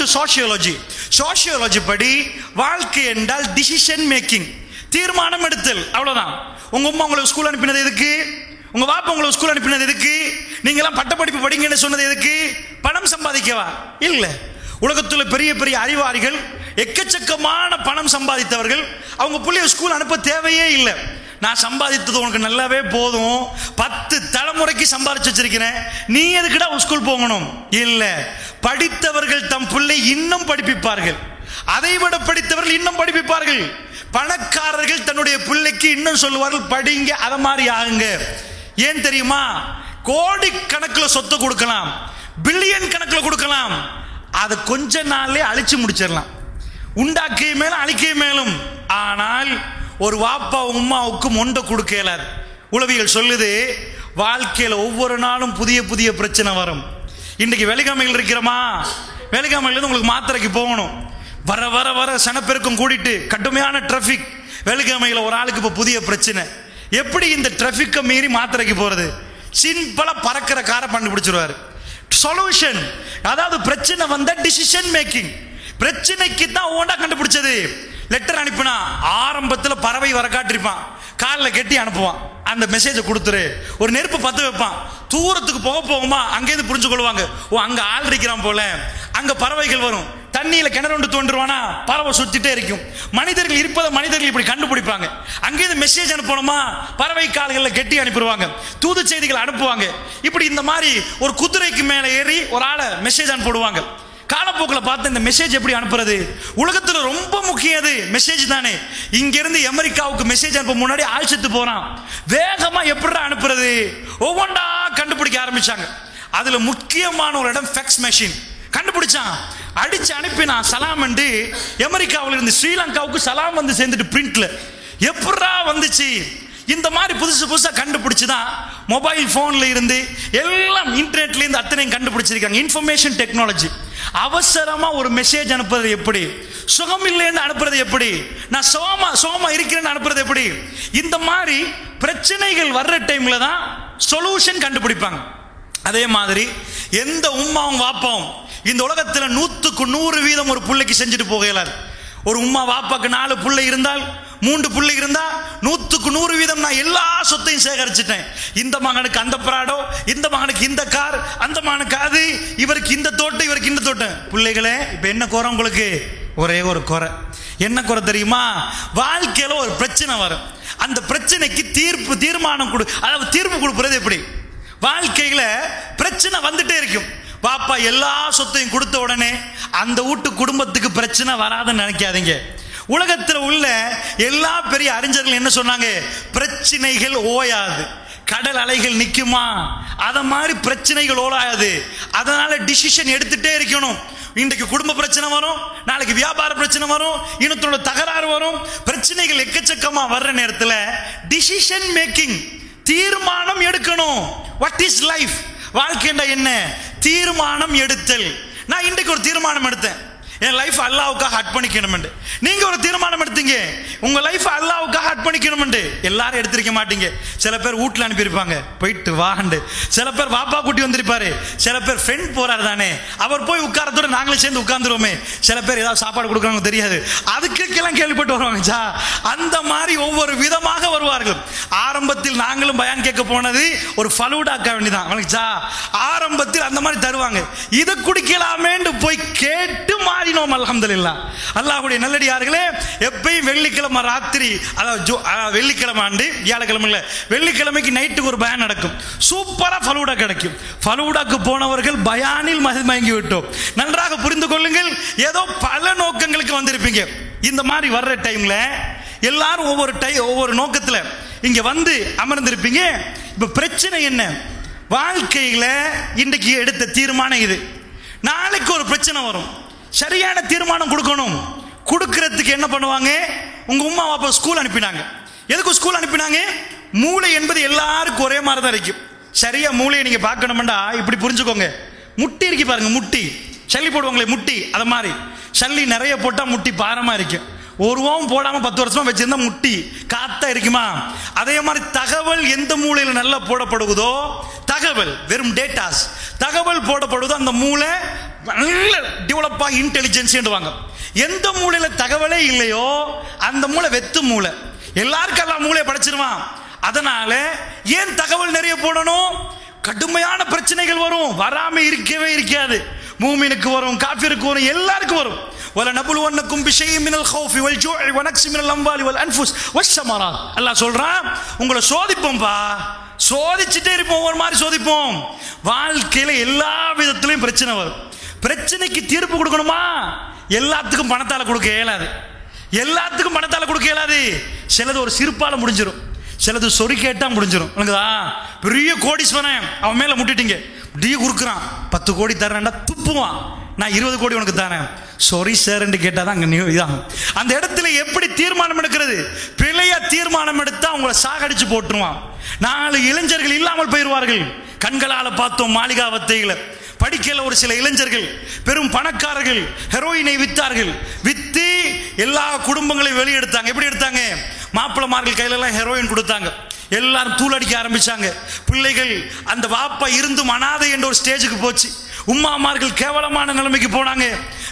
sociology படி வாழ்க்கை என்றால் டிசிஷன் மேக்கிங், தீர்மானம் எடுத்தல். அவ்வளவுதான். உங்க அம்மா உங்களுக்கு ஸ்கூல் அனுப்பினது எதுக்கு? உங்க பாப்பா உங்களுக்கு ஸ்கூல் அனுப்பினது எதுக்கு? நீங்க எல்லாம் பட்டப்படிப்பு படிங்கன்னு சொன்னது எதுக்கு? பணம் சம்பாதிக்கவா? இல்ல. உலகத்துல பெரிய பெரிய அறிவாளிகள் எக்கச்சக்கமான பணம் சம்பாதித்தவர்கள் அவங்க பிள்ளைய ஸ்கூல் அனுப்ப தேவையே இல்லை. நான் சம்பாதித்தது உனக்கு நல்லாவே போதும், 10 தலைமுறைக்கு சம்பாதிச்சு வச்சிருக்கிறேன், நீ எதுக்குடா ஸ்கூல் போகணும்? இல்ல. படித்தவர்கள் தம் பிள்ளை இன்னும் படிப்பிப்பார்கள், அதைவிட படித்தவர்கள் இன்னும் படிப்பிப்பார்கள். பணக்காரர்கள் தன்னுடைய பிள்ளைக்கு இன்னும் சொல்லுவார்கள், படிங்க, அதை மாதிரி ஆகுங்க. ஏன் தெரியுமா? கோடி கணக்கில் சொத்து கொடுக்கலாம், பில்லியன் கணக்கில் கொடுக்கலாம், அதை கொஞ்ச நாள்லயே அழிச்சு முடிச்சிடலாம். உண்டாக்கிய மேலும் அழிக்கிய மேலும். ஆனால் ஒரு வாப்பா உம்மாவுக்கு மொண்டை கொடுக்க இயலாது. உளவியல் சொல்லுது, வாழ்க்கையில் ஒவ்வொரு நாளும் புதிய புதிய பிரச்சனை வரும். இன்னைக்கு வெலிகாமையில் இருக்கிறோமா, வெலிகாமையிலிருந்து உங்களுக்கு மாத்திரைக்கு போகணும். வர வர வர சனப்பெருக்கம் கூடிட்டு கடுமையான டிராபிக். வெலிகாமையில் ஒரு ஆளுக்கு இப்போ புதிய பிரச்சனை. எப்படி இந்த டிராபிக்கை மீறி மாத்திரைக்கு போறது? சிம்பிளா பறக்கிற காரை கண்டுபிடிச்சிருவாரு. சொல்யூஷன், அதாவது பிரச்சனை வந்த டிசிஷன் மேக்கிங். பிரச்சனைக்கு தான் ஓண்டா கண்டுபிடிச்சது. லெட்டர் அனுப்பினா ஆரம்பத்தில் பறவை வர காட்டிருப்பான், காலில் கட்டி அனுப்புவான். அந்த மெசேஜை கொடுத்துரு. ஒரு நெருப்பு பற்ற வைப்பான், தூரத்துக்கு போக போகுமா அங்கேயிருந்து புரிஞ்சு கொள்வாங்க, ஓ அங்கே ஆள் இருக்கிறான் போல. அங்கே பறவைகள் வரும், தண்ணியில் கிணறு ஒன்று தோன்றுவானா பறவை சுற்றிட்டே இருக்கும். மனிதர்கள் இருப்பதை மனிதர்கள் இப்படி கண்டுபிடிப்பாங்க. அங்கேயிருந்து மெசேஜ் அனுப்பணுமா பறவை கால்களில் கெட்டி அனுப்பிடுவாங்க, தூது செய்திகள் அனுப்புவாங்க. இப்படி இந்த மாதிரி ஒரு குதிரைக்கு மேலே ஏறி ஒரு ஆளை மெசேஜ் அனுப்பிடுவாங்க. காலப்போக்கில் பார்த்து இந்த மெசேஜ் எப்படி அனுப்புறது, உலகத்தில் ரொம்ப முக்கியம் அது மெசேஜ் தானே. இங்கிருந்து அமெரிக்காவுக்கு மெசேஜ் அனுப்ப முன்னாடி ஆள் செத்து போறான், வேகமா எப்படி அனுப்புறது ஒவ்வொன்றா கண்டுபிடிக்க ஆரம்பிச்சாங்க. அதுல முக்கியமான ஒரு இடம் ஃபெக்ஸ் மெஷின் கண்டுபிடிச்சான். அடிச்சு அனுப்பினான் சலாம் என்று. அமெரிக்காவில் இருந்து ஸ்ரீலங்காவுக்கு சலாம் வந்து சேர்ந்துட்டு பிரிண்ட்ல எப்படா வந்துச்சு. இந்த மாதிரி புதுசு புதுசாக கண்டுபிடிச்சுதான் மொபைல் போன்ல இருந்து எல்லாம் இன்டர்நெட்ல இருந்து அத்தனையும் கண்டுபிடிச்சிருக்காங்க. Information technology. அவசரமா ஒரு மெசேஜ் அனுப்புறது எப்படி, சுகம் இல்லைன்னு அனுப்புறது எப்படி, நான் சோமா இருக்கிறேன்னு அனுப்புறது எப்படி. இந்த மாதிரி பிரச்சனைகள் வர்ற டைம்ல தான் சொல்யூஷன் கண்டுபிடிப்பாங்க. அதே மாதிரி எந்த உம்மாவும் வாப்பாவும் இந்த உலகத்தில் 100% ஒரு பிள்ளைக்கு செஞ்சுட்டு போக இயலாது. ஒரு உம்மா வாப்பாக்கு 4 பிள்ளை இருந்தால் 3 பிள்ளை இருந்தா 100% நான் எல்லா சொத்தையும் சேகரிச்சுட்டேன். இந்த மகனுக்கு அந்த பிராடோ, இந்த மகனுக்கு இந்த கார், அந்த மகனுக்கு அது, இவருக்கு இந்த தோட்டம், இவருக்கு இந்த தோட்டம். பிள்ளைகளே இப்ப என்ன குறை உங்களுக்கு? ஒரே ஒரு குறை. என்ன குறை தெரியுமா? வாழ்க்கையில ஒரு பிரச்சனை வரும், அந்த பிரச்சனைக்கு தீர்மானம் அதாவது தீர்ப்பு கொடுப்பது எப்படி? வாழ்க்கையில பிரச்சனை வந்துட்டே இருக்கும். பாப்பா எல்லா சொத்தையும் கொடுத்த உடனே அந்த வீட்டு குடும்பத்துக்கு பிரச்சனை வராதுன்னு நினைக்காதீங்க. உலகத்தில் உள்ள எல்லா பெரிய அறிஞர்கள் என்ன சொன்னாங்க? பிரச்சனைகள் ஓயாது, கடல் அலைகள் நிக்குமா, அத மாதிரி பிரச்சனைகள் ஓயாது. அதனால டிசிஷன் எடுத்துட்டே இருக்கணும். இன்றைக்கு குடும்ப பிரச்சனை வரும், நாளைக்கு வியாபார பிரச்சனை வரும், இனத்தோட தகராறு வரும், பிரச்சனைகள் எக்கச்சக்கமா வர்ற நேரத்தில் டிசிஷன் மேக்கிங், தீர்மானம் எடுக்கணும். What is life? வாழ்க்கைண்டா என்ன? தீர்மானம் எடுத்தல். நான் இன்றைக்கு ஒரு தீர்மானம் எடுத்தேன், என் லைஃப் அல்லாவுக்காக அர்ப்பணிக்கணும். நீங்க ஒரு தீர்மானம் எடுத்தீங்க, உங்க லைஃப் அல்லாவுக்காக அர்ப்பணிக்கணும். எல்லாரும் எடுத்திருக்க மாட்டீங்க. சில பேர் வீட்டுல அனுப்பியிருப்பாங்க, போயிட்டு வாண்டு. சில பேர் வாப்பா கூட்டி வந்திருப்பாரு, சில பேர் ஃப்ரெண்ட் போறாரு தானே, அவர் போய் உட்காரத்தோட நாங்களே சேர்ந்து உட்கார்ந்துருவோமே. சில பேர் ஏதாவது சாப்பாடு கொடுக்குறாங்க தெரியாது, அதுக்கெல்லாம் கேள்விப்பட்டு வருவாங்க. அந்த மாதிரி ஒவ்வொரு விதமாக வருவார்கள். ஆரம்பத்தில் நாங்களும் பயான் கேட்க போனது ஒரு ஃபலூடாக்க வேண்டியதான். ஆரம்பத்தில் அந்த மாதிரி தருவாங்க, இதை குடிக்கலாமேன்னு போய் கேட்டு மாறினோம். அல்ஹம்துலில்லாஹ். அல்லாஹ்வுடைய நல்லடியார்களே, எப்பயும் வெள்ளிக்கிழமை ராத்திரி, அதாவது வெள்ளிக்கிழமை ஆண்டு வியாழக்கிழமை இல்ல, வெள்ளிக்கிழமைக்கு நைட்டுக்கு ஒரு பயான் நடக்கும். சூப்பரா ஃபலூடா கிடைக்கும். ஃபலூடாக்கு போனவர்கள் பயானில் மயங்கி விட்டோம். நன்றாக புரிந்து கொள்ளுங்கள், ஏதோ பல நோக்கங்களுக்கு வந்திருப்பீங்க. இந்த மாதிரி வர்ற டைம்ல எல்லாரும் ஒவ்வொரு நோக்கத்துல இங்க வந்து அமர்ந்திருப்பீங்க. இப்ப பிரச்சனை என்ன? வாழ்க்கையில இன்றைக்கு எடுத்த தீர்மானம் இது, நாளைக்கு ஒரு பிரச்சனை வரும், சரியான தீர்மானம் கொடுக்கணும். கொடுக்கறதுக்கு என்ன பண்ணுவாங்க? உங்க உம்மா அப்பா ஸ்கூல் அனுப்பினாங்க. எதுக்கு ஸ்கூல் அனுப்பினாங்க? மூளை என்பது எல்லாருக்கும் ஒரே மாதிரி தான் இருக்கும். சரியா மூளையை நீங்க பார்க்கணும்டா இப்படி புரிஞ்சுக்கோங்க. முட்டி இருக்கு பாருங்க, முட்டி சல்லி போடுவாங்களே முட்டி, அது மாதிரி சல்லி நிறைய போட்டா முட்டி பாரமா இருக்கும். ஒரு ஓம் போடாம 10 வருஷமா வச்சிருந்தா முட்டி காத்தா இருக்குமா? அதே மாதிரி தகவல் எந்த மூளையில நல்லா போடப்படுவதோ, தகவல் வெறும் டேட்டாஸ், தகவல் போடப்படுவதோ அந்த மூளை நல்ல டெவலப் ஆகி இன்டெலிஜென்ஸ். எந்த மூளையில தகவலே இல்லையோ அந்த மூளை வெத்து மூளை. எல்லாருக்கும் எல்லாம் மூளையை படைச்சிருவான். அதனால ஏன் தகவல் நிறைய போடணும்? கடுமையான பிரச்சனைகள் வரும், வராம இருக்கவே இருக்காது. மூமினுக்கு வரும், காஃபிருக்கு வரும், எல்லாருக்கும் வரும். وَلَنَبْلُوَنَّكُمْ بِشَيْءٍ مِنَ الْخَوْفِ وَالْجُوعِ وَنَقْصٍ مِنَ الْأَمْوَالِ وَالْأَنْفُسِ وَالثَّمَرَاتِ. அல்லாஹ் சொல்றான், உங்களை சோதிப்போம்பா, சோதிச்சுட்டே இருப்போம், ஒரு மாதிரி சோதிப்போம். வாழ்க்கையில எல்லா விதத்திலையும் பிரச்சனை வரும். பிரச்சனைக்கு தீர்ப்பு கொடுக்கணுமா? எல்லாத்துக்கும் பணத்தால கொடுக்க இயலாது, எல்லாத்துக்கும் பணத்தால கொடுக்க இயலாது. சிலது ஒரு சிரிப்பால முடிஞ்சிடும், சிலது சொறி கேட்டா முடிஞ்சிடும். பெரிய கோடீஸ்வரன், அவன் மேல முட்டிட்டீங்க, டீ குறுக்குறான், 10 கோடி தரேன்டா துப்புவான், நான் 20 கோடி உனக்கு தரேன், சாரி சார் என்று கேட்டாதான் இதாகும். அந்த இடத்துல எப்படி தீர்மானம் எடுக்கிறது? பிழையா தீர்மானம் எடுத்தா உங்களை சாகடிச்சு போட்டுருவான். 4 இளைஞர்கள் இல்லாமல் போயிடுவார்கள். கண்களால பார்த்தோம் மாளிகாவத்தையில. படிக்கல ஒரு சில இளைஞர்கள் பெரும் பணக்காரர்கள் ஹெரோயினை வித்தார்கள். வித்து எல்லா குடும்பங்களையும் வெளியெடுத்தாங்க. எப்படி எடுத்தாங்க? மாப்பிளமார்கள் கையில எல்லாம் ஹெரோயின் கொடுத்தாங்க. எல்லாரும் தூளடிக்க ஆரம்பிச்சாங்க. பிள்ளைகள் அந்த வாப்பா இருந்தும் அனாதை என்ற ஒரு ஸ்டேஜுக்கு போச்சு. உம்மாமார்கள் கேவலமான நிலைமைக்கு போனாங்க.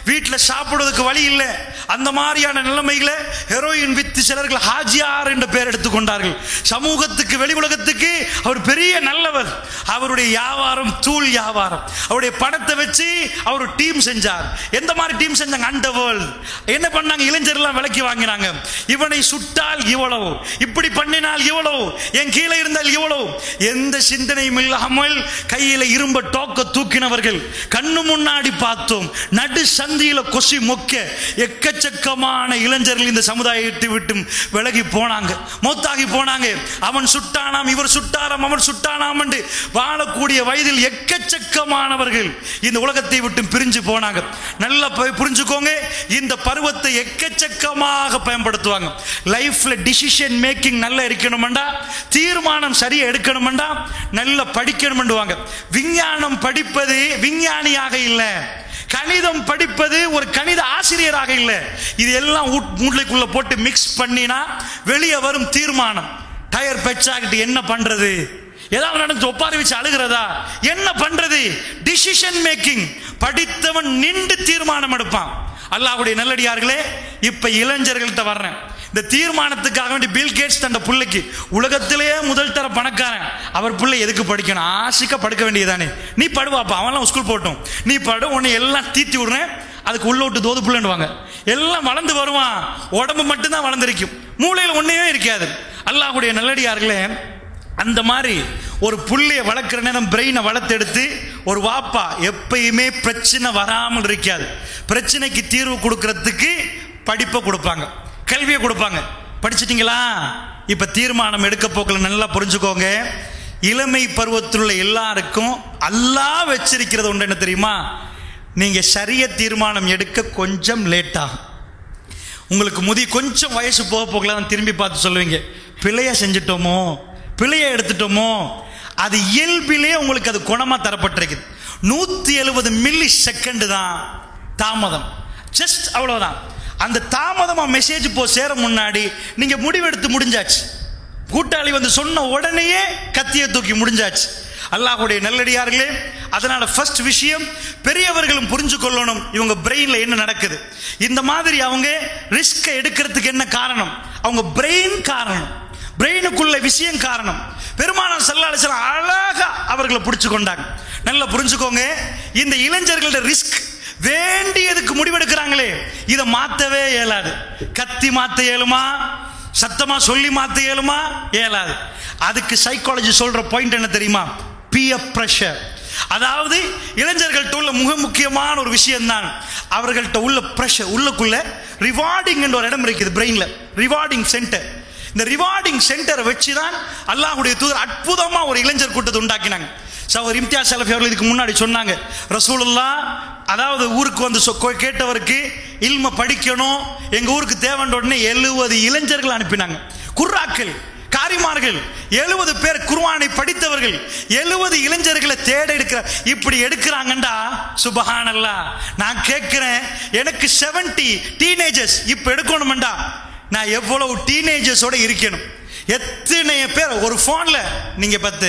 வீட்டில் சாப்பிடுவதற்கு வழி இல்லை. அந்த மாதிரியான நிலைமையில ஹெரோயின் வித்து சிலர்கள் ஹாஜியார் என்ற பெயர் எடுத்துக்கொண்டார்கள். சமூகத்துக்கு வெளி உலகத்துக்கு அவர் பெரிய நல்லவர். அவருடைய வியாபாரம் தூள் வியாபாரம். அவருடைய பணத்தை வச்சு அவர் டீம் செஞ்சார். எந்த மாதிரி டீம் செஞ்சாங்க? Under world. என்ன பண்ணாங்க? இளைஞர்லாம் விலைக்கு வாங்கினாங்க. இவனை சுட்டால் இவ்வளவு, இப்படி பண்ணினால் இவ்வளவு, என் கீழே இருந்தால் இவ்வளவு. எந்த சிந்தனையும் இல்லாமல் கையில இரும்ப டோக்க தூக்கினவர்கள் கண்ணு முன்னாடி பார்த்தோம். நடு சந்தியில கொசி மொக்க எக்கச்சக்கமான இளைஞர்கள் இந்த சமுதாயத்தை விட்டு விலகி போனாங்க, மௌத்தாகி போனாங்க. அவன் சுட்டானாம், இவர் சுட்டாராம், அவன் சுட்டானாம் என்று வாழக்கூடிய வயதில் எக்கச்சக்கமானவர்கள் இந்த உலகத்தை விட்டு பிரிஞ்சு போனாங்க. நல்லா புரிஞ்சுக்கோங்க, இந்த பருவத்தை எக்கச்சக்கமாக பயன்படுத்துவாங்க. லைஃப்ல டிசிஷன் மேக்கிங் நல்லா இருக்கணும்டா, தீர்மானம் சரியா எடுக்கணும்டா, நல்லா படிக்கணும்டுவாங்க. விஞ்ஞானம் படிப்பது விஞ்ஞானியாக இல்லை, கணிதம் படிப்பது ஒரு கணித ஆசிரியராக இல்லை. இது எல்லாம் மூளைக்குள்ள போட்டு மிக்ஸ் பண்ணினா வெளியே வரும் தீர்மானம். டயர் பெச்சாகிட்டு என்ன பண்றது, ஏதாவது நடந்து ஒப்பாரி வச்சு அழுகிறதா, என்ன பண்றது? Decision making. படித்தவன் நின்று தீர்மானம் எடுப்பான். அல்லாஹ்வுடைய நல்லடியார்களே, இப்ப இளைஞர்கள்ட்ட வர்றேன். இந்த தீர்மானத்துக்காக வேண்டி பில் கேட்ஸ் தன் பிள்ளைக்கு உலகத்திலேயே முதல் தர பணக்காரன், அவர் பிள்ளை எதுக்கு படிக்கணும்? ஆசிக்க படுக்க வேண்டியதானே, நீ படுவாப்பா, அவன்லாம் ஸ்கூல் போட்டோம், நீ படு, உன்னை எல்லாம் தீத்தி விடுறேன், அதுக்கு உள்ள விட்டு தோது பிள்ளைன்னுவாங்க. எல்லாம் வளர்ந்து வருவான், உடம்பு மட்டும்தான் வளர்ந்துருக்கும், மூளையில் ஒன்றையே இருக்காது. அல்லாஹ்வுடைய நல்லடியார்களே, அந்த மாதிரி ஒரு புள்ளைய வளர்க்குற நேரம் பிரெயினை வளர்த்தெடுத்து ஒரு வாப்பா எப்பயுமே பிரச்சனை வராமல் இருக்காது. பிரச்சனைக்கு தீர்வு கொடுக்கறதுக்கு படிப்பை கொடுப்பாங்க, கல்வியை கொடுப்பாங்க. படிச்சிட்டீங்களா? இப்ப தீர்மானம் எடுக்க போக்கல நல்லா புரிஞ்சுக்கோங்க. இளமை பருவத்தில் உள்ள எல்லாருக்கும் அல்லாஹ் வச்சிருக்கிறது ஒன்று என்ன தெரியுமா? நீங்க சரிய தீர்மானம் எடுக்க கொஞ்சம் லேட் ஆகும். உங்களுக்கு கொஞ்சம் வயசு போக போகல திரும்பி பார்த்து சொல்லுவீங்க, பிழைய செஞ்சிட்டோமோ, பிழையை எடுத்துட்டோமோ. அது இயல்பிலே உங்களுக்கு அது குணமா தரப்பட்டிருக்குது. 170 மில்லி செகண்ட் தான் தாமதம், ஜஸ்ட் அவ்வளவுதான். அந்த தாமதமா மெசேஜ் சேர முன்னாடி நீங்க முடிவெடுத்து முடிஞ்சாச்சு. கூட்டாளி வந்து சொன்ன உடனேயே கத்தியை தூக்கி முடிஞ்சாச்சு. அல்லாஹ்வுடைய நல்லடியார்களே, அதனால ஃபர்ஸ்ட் விஷயம் பெரியவர்களும் புரிஞ்சு கொள்ளணும் இவங்க பிரெயின்ல என்ன நடக்குது. இந்த மாதிரி அவங்க ரிஸ்க் எடுக்கிறதுக்கு என்ன காரணம்? அவங்க பிரெயின் காரணம், பிரெயினுக்குள்ள விஷயம் காரணம். பெருமானார் ஸல்லல்லாஹு அலைஹி வஸல்லம் அழகா அவர்களை பிடிச்சு கொண்டாங்க. நல்லா புரிஞ்சுக்கோங்க, இந்த இளைஞர்களோட ரிஸ்க் வேண்டியதுக்கு முடிவெடுக்கிறாங்களே, இதை மாத்தவே இயலாது. கத்தி மாத்த இயலுமா? சத்தமா சொல்லி மாத்த இயலுமா? இயலாது. அதுக்கு சைக்காலஜி சொல்ற பாயிண்ட் என்ன தெரியுமா? Pier pressure. அதாவது இளைஞர்கள்ட்ட உள்ள மிக முக்கியமான ஒரு விஷயம் தான் அவர்கள்ட்ட உள்ள பிரஷர். உள்ளுக்குள்ள ரிவார்டிங் என்ற ஒரு இடம் இருக்குது பிரெயின்ல, ரிவார்டிங் சென்டர். இந்த ரிவார்டிங் சென்டரை வச்சுதான் அல்லாஹ்வுடைய தூதர் அற்புதமா ஒரு இளைஞர் கூட்டத்தை உண்டாக்கினாங்க. சகோதரர் இம்தியாஸ் ஸலஃபி அவர்கள் இதுக்கு முன்னாடி சொன்னாங்க, ரசூலுல்லாஹ் அதாவது ஊருக்கு வந்து கேட்டவருக்கு இல்ம படிக்கணும், எங்க ஊருக்கு தேவைன்ற உடனே 70 இளைஞர்கள் அனுப்பினாங்க. குர்ராக்கள், காரிமார்கள், 70 பேர் குர்ஆனை படித்தவர்கள், 70 இளைஞர்களை தேட எடுக்கிற. இப்படி எடுக்கிறாங்கண்டா சுபஹானல்லாஹ். நான் கேட்கிறேன், எனக்கு 70 டீனேஜர்ஸ் இப்ப எடுக்கணும்டா, நான் எவ்வளவு டீனேஜர்ஸோட இருக்கணும்? எத்தனை பேர் ஒரு போன்ல நீங்க 10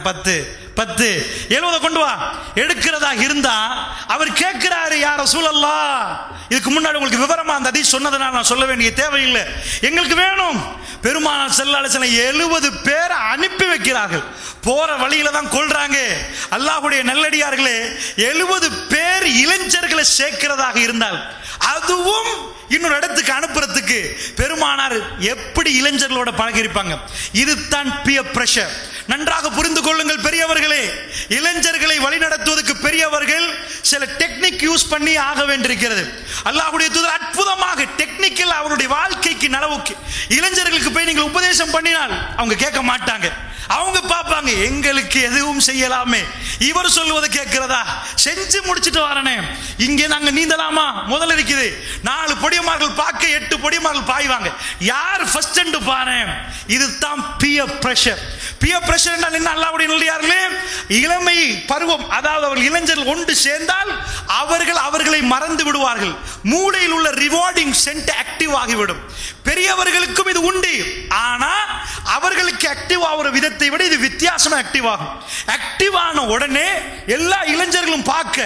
70 கொண்டு வா எடுக்கிறதா இருந்தா அவர் கேட்கிறாரு, யா ரசூலல்லாஹ், இதுக்கு முன்னாடி உங்களுக்கு விவரமா அந்த ஹதீஸ் சொன்னதனால நான் சொல்ல வேண்டிய தேவையில்லை, எங்களுக்கு வேணும். பெருமானார் ஸல்லல்லாஹு அலைஹி வஸல்லம் 70 பேரை அனுப்பி வைக்கிறார்கள். போற வழியில தான் கொள்றாங்க. அல்லாஹ்வுடைய நல்லடியார்களே, 70 பேர் இளைஞர்களை சேர்க்கிறதாக இருந்தால், அதுவும் இன்னொரு இடத்துக்கு அனுப்புறதுக்கு பெருமானார் எப்படி இளைஞர்களோட பழகிருப்பாங்க. இதுதான் பியர் பிரஷர். நன்றாக புரிந்து கொள்ளுங்கள் பெரியவர்களே, இளைஞர்களை வழிநடத்துவதற்கு பெரியவர்கள் சில டெக்னிக் யூஸ் பண்ணி ஆக வேண்டியிருக்கிறது. அல்லாஹ்வுடைய தூதர் அற்புதமாக டெக்னிக்கல் அவருடைய வாழ்க்கைக்கு நலவுக்கு இளைஞர்களுக்கு போய் நீங்கள் உபதேசம் பண்ணினால் அவங்க கேட்க மாட்டாங்க. அவங்க பார்ப்பாங்க, எங்களுக்கு எதுவும் செய்யலாமே, இவர் சொல்லுவதை கேட்கிறதா, செஞ்சு முடிச்சுட்டு வரனே, இங்கே நாங்க நீந்தலாமா, முதல்ல இருக்குது 4 பொடியமார்கள் பார்க்க 8 பொடியமார்கள் பாய்வாங்க, யார் ஃபர்ஸ்ட் என்று பாரு. இதுதான் பியர் பிரஷர். பியர் பிரஷர் என்றால் என்ன? அல்லாஹ்வுடைய நல்லடியார்களே, இளமை பருவம், அதாவது அவர்கள் இளைஞர்கள் ஒன்று சேர்ந்தால் அவர்களை மறந்து விடுவார்கள். மூளையில் உள்ள ரிவார்டிங் சென்டர் ஆக்டிவ் ஆகிவிடும். பெரியவர்களுக்கும் இது உண்டு, ஆனா அவர்களுக்கு ஆக்டிவ் ஆகிற விதத்தை விட இது வித்தியாசமா ஆக்டிவ் ஆகும். ஆக்டிவ் ஆன உடனே எல்லா இளைஞர்களும் பார்க்க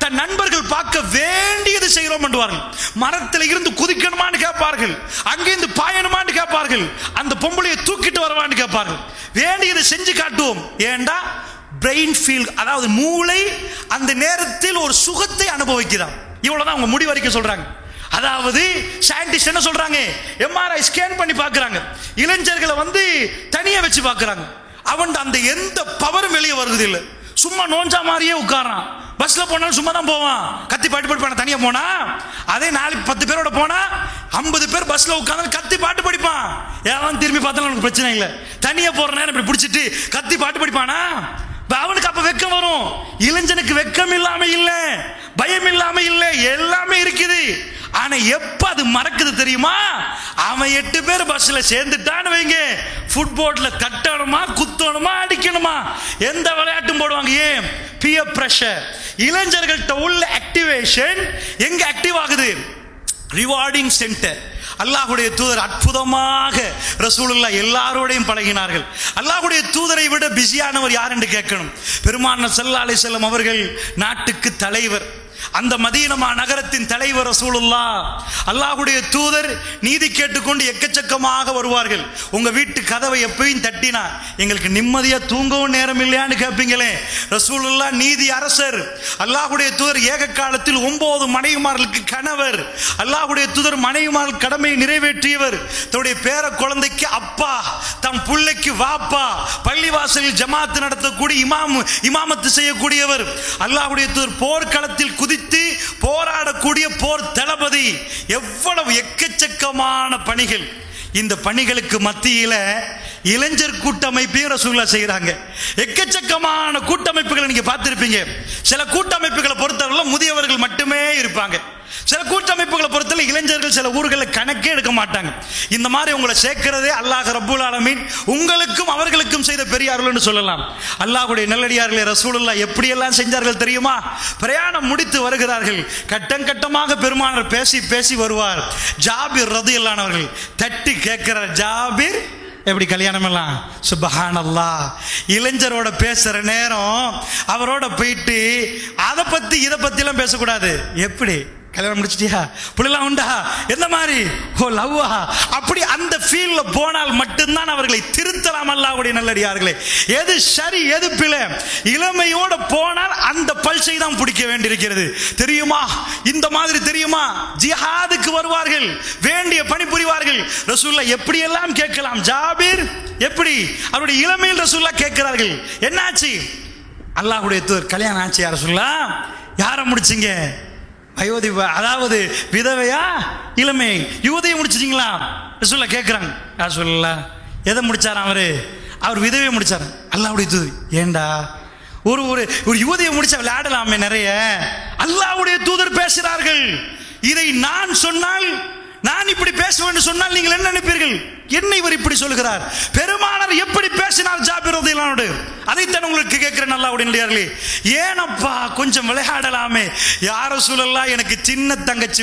தன் நண்பர்கள் பார்க்க வேண்டியது செய்கிறோம் என்றுவார்கள். மரத்தில் இருந்து குதிக்கணுமான்னு கேட்பார்கள், அங்கிருந்து பாயணுமான்னு கேட்பார்கள், அந்த பொம்பளையை தூக்கிட்டு வரவான்னு கேட்பார்கள். வேண்டியதை செஞ்சு காட்டுவோம். ஏண்டா பிரெயின் ஃபீல், அதாவது மூளை அந்த நேரத்தில் ஒரு சுகத்தை அனுபவிக்கிறான். இவ்வளவுதான் அவங்க முடிவரைக்க சொல்றாங்க. அதாவது சயின்டிஸ்ட் என்ன சொல்றாங்க, எம்ஆர்ஐ ஸ்கேன் பண்ணி பார்க்கறாங்க, இளைஞர்களை தனியா வச்சு பார்க்கறாங்க. அவன் அந்த எந்த பவரும் வெளியே வருது இல்லை, சும்மா நோஞ்சா மாதிரியே உட்காரான். பஸ்ல போனாலும் சும்மா தான் போவான், கத்தி பாட்டு படிப்பான். தனியா போனா அதே 4-10 பேரோட போனா 50 பேர் பஸ்ல உட்கார்ந்து கத்தி பாட்டு படிப்பான். ஏன் திரும்பி பார்த்தாலும் அவனுக்கு பிரச்சனை இல்லை. தனியா போற நேரம் இப்படி பிடிச்சிட்டு கத்தி பாட்டு படிப்பானா, அவனுக்கு அப்ப வெக்கம் வரும். இளைஞனுக்கு வெக்கம் இல்லாம இல்ல, பயம் இல்லாம இல்ல, எல்லாமே இருக்குது. ஆனா எப்ப அது மறக்குது தெரியுமா, அவன் 8 பேர் பஸ்ல சேர்ந்துட்டான்னு வைங்க, ஃபுட்போர்ட்ல தட்டணுமா, குத்தணுமா, அடிக்கணுமா, எந்த விளையாட்டும் போடுவாங்க. ஏன்? Pier pressure. இளைஞர்கள்ட்ட உள்ள ஆக்டிவேஷன் எங்க ஆக்டிவ் ஆகுது? Rewarding centre. அல்லாஹ்வுடைய தூதர் அற்புதமாக ரசூலுல்லாஹ் எல்லாரோடையும் பழகினார்கள். அல்லாஹ்வுடைய தூதரை விட பிஸியானவர் யார் என்று கேட்கணும். பெருமானார் ஸல்லல்லாஹு அலைஹி வஸல்லம் அவர்கள் நாட்டுக்கு தலைவர், அந்த மதீனா நகரத்தின் தலைவர் ரசூலுல்லாஹ். அல்லாஹ்வுடைய தூதர் நீதி கேட்டுக்கொண்டு எக்கச்சக்கமாக வருவார்கள். உங்க வீட்டு கதவை எப்பயும் தட்டினா எங்களுக்கு நிம்மதியா தூங்கவும் நேரம் இல்லையான்னு கேட்பீங்களே, ரசூலுல்லாஹ் நீதி அரசர். அல்லாஹ்வுடைய தூதர் ஏக காலத்தில் 9 மனைவிமார்களுக்கு கணவர். அல்லாஹ்வுடைய தூதர் மனைவிமார்கள் கடமையை நிறைவேற்றியவர். தன்னுடைய பேர குழந்தைக்கு அப்பா, தம் பிள்ளைக்கு வாப்பா, பள்ளிவாசலில் ஜமாத்து நடத்தக்கூடிய இமாமத்து செய்யக்கூடியவர். அல்லாஹ்வுடைய தூதர் போர்க்களத்தில் போராடக்கூடிய போர் தளபதி. எவ்வளவு எக்கச்சக்கமான பணிகள். இந்த பணிகளுக்கு மத்தியில இளைஞர் கூட்டமைப்பையும் ரசூலுல்லாஹ் செய்யறாங்க. எக்கச்சக்கமான கூட்டமைப்புகளை நீங்க பார்த்திருப்பீங்க. சில கூட்டமைப்புகளை பொறுத்தவரை முதியவர்கள் மட்டுமே இருப்பாங்க. சில கூட்டமைப்புகளை பொறுத்தவரை இளைஞர்கள் சில ஊர்களில் கணக்கே எடுக்க மாட்டாங்க. இந்த மாதிரி உங்களை சேர்க்கிறதே அல்லாஹ் ரப்புல் ஆலமீன் உங்களுக்கும் அவர்களுக்கும் செய்த பெரிய அருள்னு சொல்லலாம். அல்லாஹ்வுடைய நல்லடியார்களே, ரசூலுல்லாஹ் எப்படியெல்லாம் செஞ்சார்கள் தெரியுமா? பிரயாணம் முடித்து வருகிறார்கள். கட்டம் கட்டமாக பெருமானார் பேசி பேசி வருவார். ஜாபிர் ரலியல்லாஹு அன்ஹு அவர்கள் தட்டி கேட்கிறார், ஜாபிர் எப்படி கல்யாணம் எல்லாம்? சுப்ஹானல்லாஹ். இளைஞரோட பேசுற நேரம் அவரோட போயிட்டு அதை பத்தி இதை பத்தி எல்லாம் பேசக்கூடாது. எப்படி கல்யாணம் முடிச்சிட்டியா, புள்ளலாம் உண்டா, எந்த மாதிரி, ஓ லவ்வா, அப்படி அந்த ஃபீல்ல போனால் மட்டும்தான் அவர்களை திருத்தலாம். அல்லாஹ்வுடைய நல்லடியார்களே, எது சரி எது பிழை, இளமையோட போனால் அந்த பல்சை தான் பிடிக்க வேண்டியிருக்கிறது. தெரியுமா, இந்த மாதிரி தெரியுமா, ஜிஹாதுக்கு வருவார்கள், வேண்டிய பணி புரிவார்கள். ரசூலுல்லாஹ் எப்படி எல்லாம் கேட்கலாம். ஜாபிர் எப்படி அவருடைய இளமையில் ரசூலுல்லாஹ் கேட்கிறார்கள், என்னாச்சு? அல்லாஹ்வுடைய தூதர், கல்யாணம் ஆச்சு யார ரசூலுல்லாஹ்? யாரை முடிச்சிங்க? அயோத்தி, அதாவது விதவையா இளமை யுவதியை முடிச்சிட்டீங்களா? ரசூலுல்லாஹ் கேட்கிறாங்க. ரசூலுல்லாஹ் எதை முடிச்சாராம்? அவர் விதவையை முடிச்சார். அல்லாஹ்வுடைய தூதர், ஏண்டா ஒரு ஒரு யுவதியை முடிச்சா விளையாடலாமே நிறைய. அல்லாஹ்வுடைய தூதர் பேசுகிறார்கள். இதை நான் சொன்னால், நான் இப்படி பேசுவேன் சொன்னால் நீங்கள் என்ன நினைப்பீர்கள்? என்ன இவர் இப்படி சொல்கிறார்? பெருமானார் எப்படி பேசினார் ஜாபிர் ரலியல்லாஹு அன்ஹு? அதைத்தான் உங்களுக்கு கேட்கிறேன். அல்லாஹ்வுடைய நல்லடியார்களே, ஏனப்பா கொஞ்சம் விளையாடலாமே. யா ரசூலல்லாஹ், எனக்கு சின்ன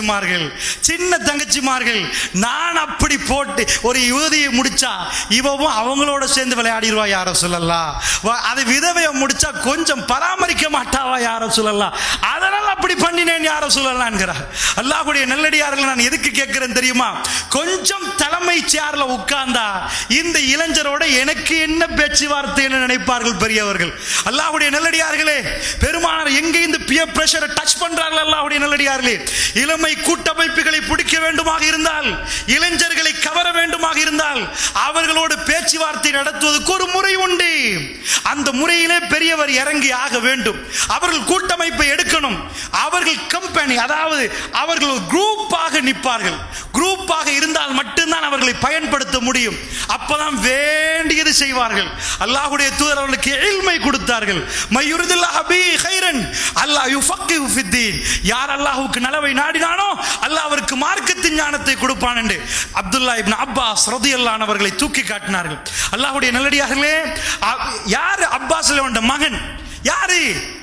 தங்கச்சிமார்கள், நான் அப்படி போட்டு ஒரு யுவதியை முடிச்சா இவவும் அவங்களோட சேர்ந்து விளையாடிடுவா யா ரசூலல்லாஹ். அது விதவையை முடிச்சா கொஞ்சம் பராமரிக்க மாட்டாவா யா ரசூலல்லாஹ், அதனால அப்படி பண்ணினேன் யா ரசூலல்லாஹ் என்கிறார். அல்லாஹ்வுடைய நல்லடியார்கள், நான் எதுக்கு கேட்கிறேன் தெரியுமா? கொஞ்சம் தலைமை சேர்ல உட்கார்ந்தா இந்த இளைஞரோட எனக்கு என்ன பேச்சுவார்த்தை நினைப்பார்கள் பெரியவர்கள். அல்லாஹ்வுடைய நல்லடியார்களே, பெருமானார் எங்க இந்த பியர் பிரஷரை டச் பண்றார்கள். அல்லாஹ்வுடைய நல்லடியார்களே, இளமை கூட்டமைப்புகளை பிடிக்க வேண்டுமாக இருந்தால், இளைஞர்களை கவர வேண்டுமாக இருந்தால், அவர்களோடு பேச்சுவார்த்தை நடத்துவதற்கு ஒரு முறை உண்டு. அந்த முறையிலே பெரியவர் இறங்கி ஆக வேண்டும். அவர்கள் கூட்டமைப்பை எடுக்கணும். அவர்கள் கம்பெனி, அதாவது அவர்கள் குரூப்பாக நிற்பார்கள். குரூப்பாக இருந்தால் மட்டும்தான் அவர்களை பயன்படுத்த முடியும். அப்பதான் வேண்டியது செய்வார்கள். அல்லாஹ்வுடைய தூதர் அவர்களுக்கு இல்மை கொடுத்தார்கள். மய்யுரிதுல்லாஹு பிஹி கைரன் அல்லாஹ் யுஃபக்கிஹு ஃபித்தீன். யார் அல்லாஹ்வுக்கு நலவை நாடினானோ அல்லாஹ் அவருக்கு மார்க்கத்தின் ஞானத்தை கொடுப்பான் என்று அப்துல்லாஹ் இப்னு அப்பாஸ் ரலியல்லாஹு அன்ஹு அவர்களை தூக்கி காட்டினார்கள். அல்லாஹ்வுடைய நல்லடியார்களே, யார் அப்பாஸ் அவனுடைய மகன்? யாரு?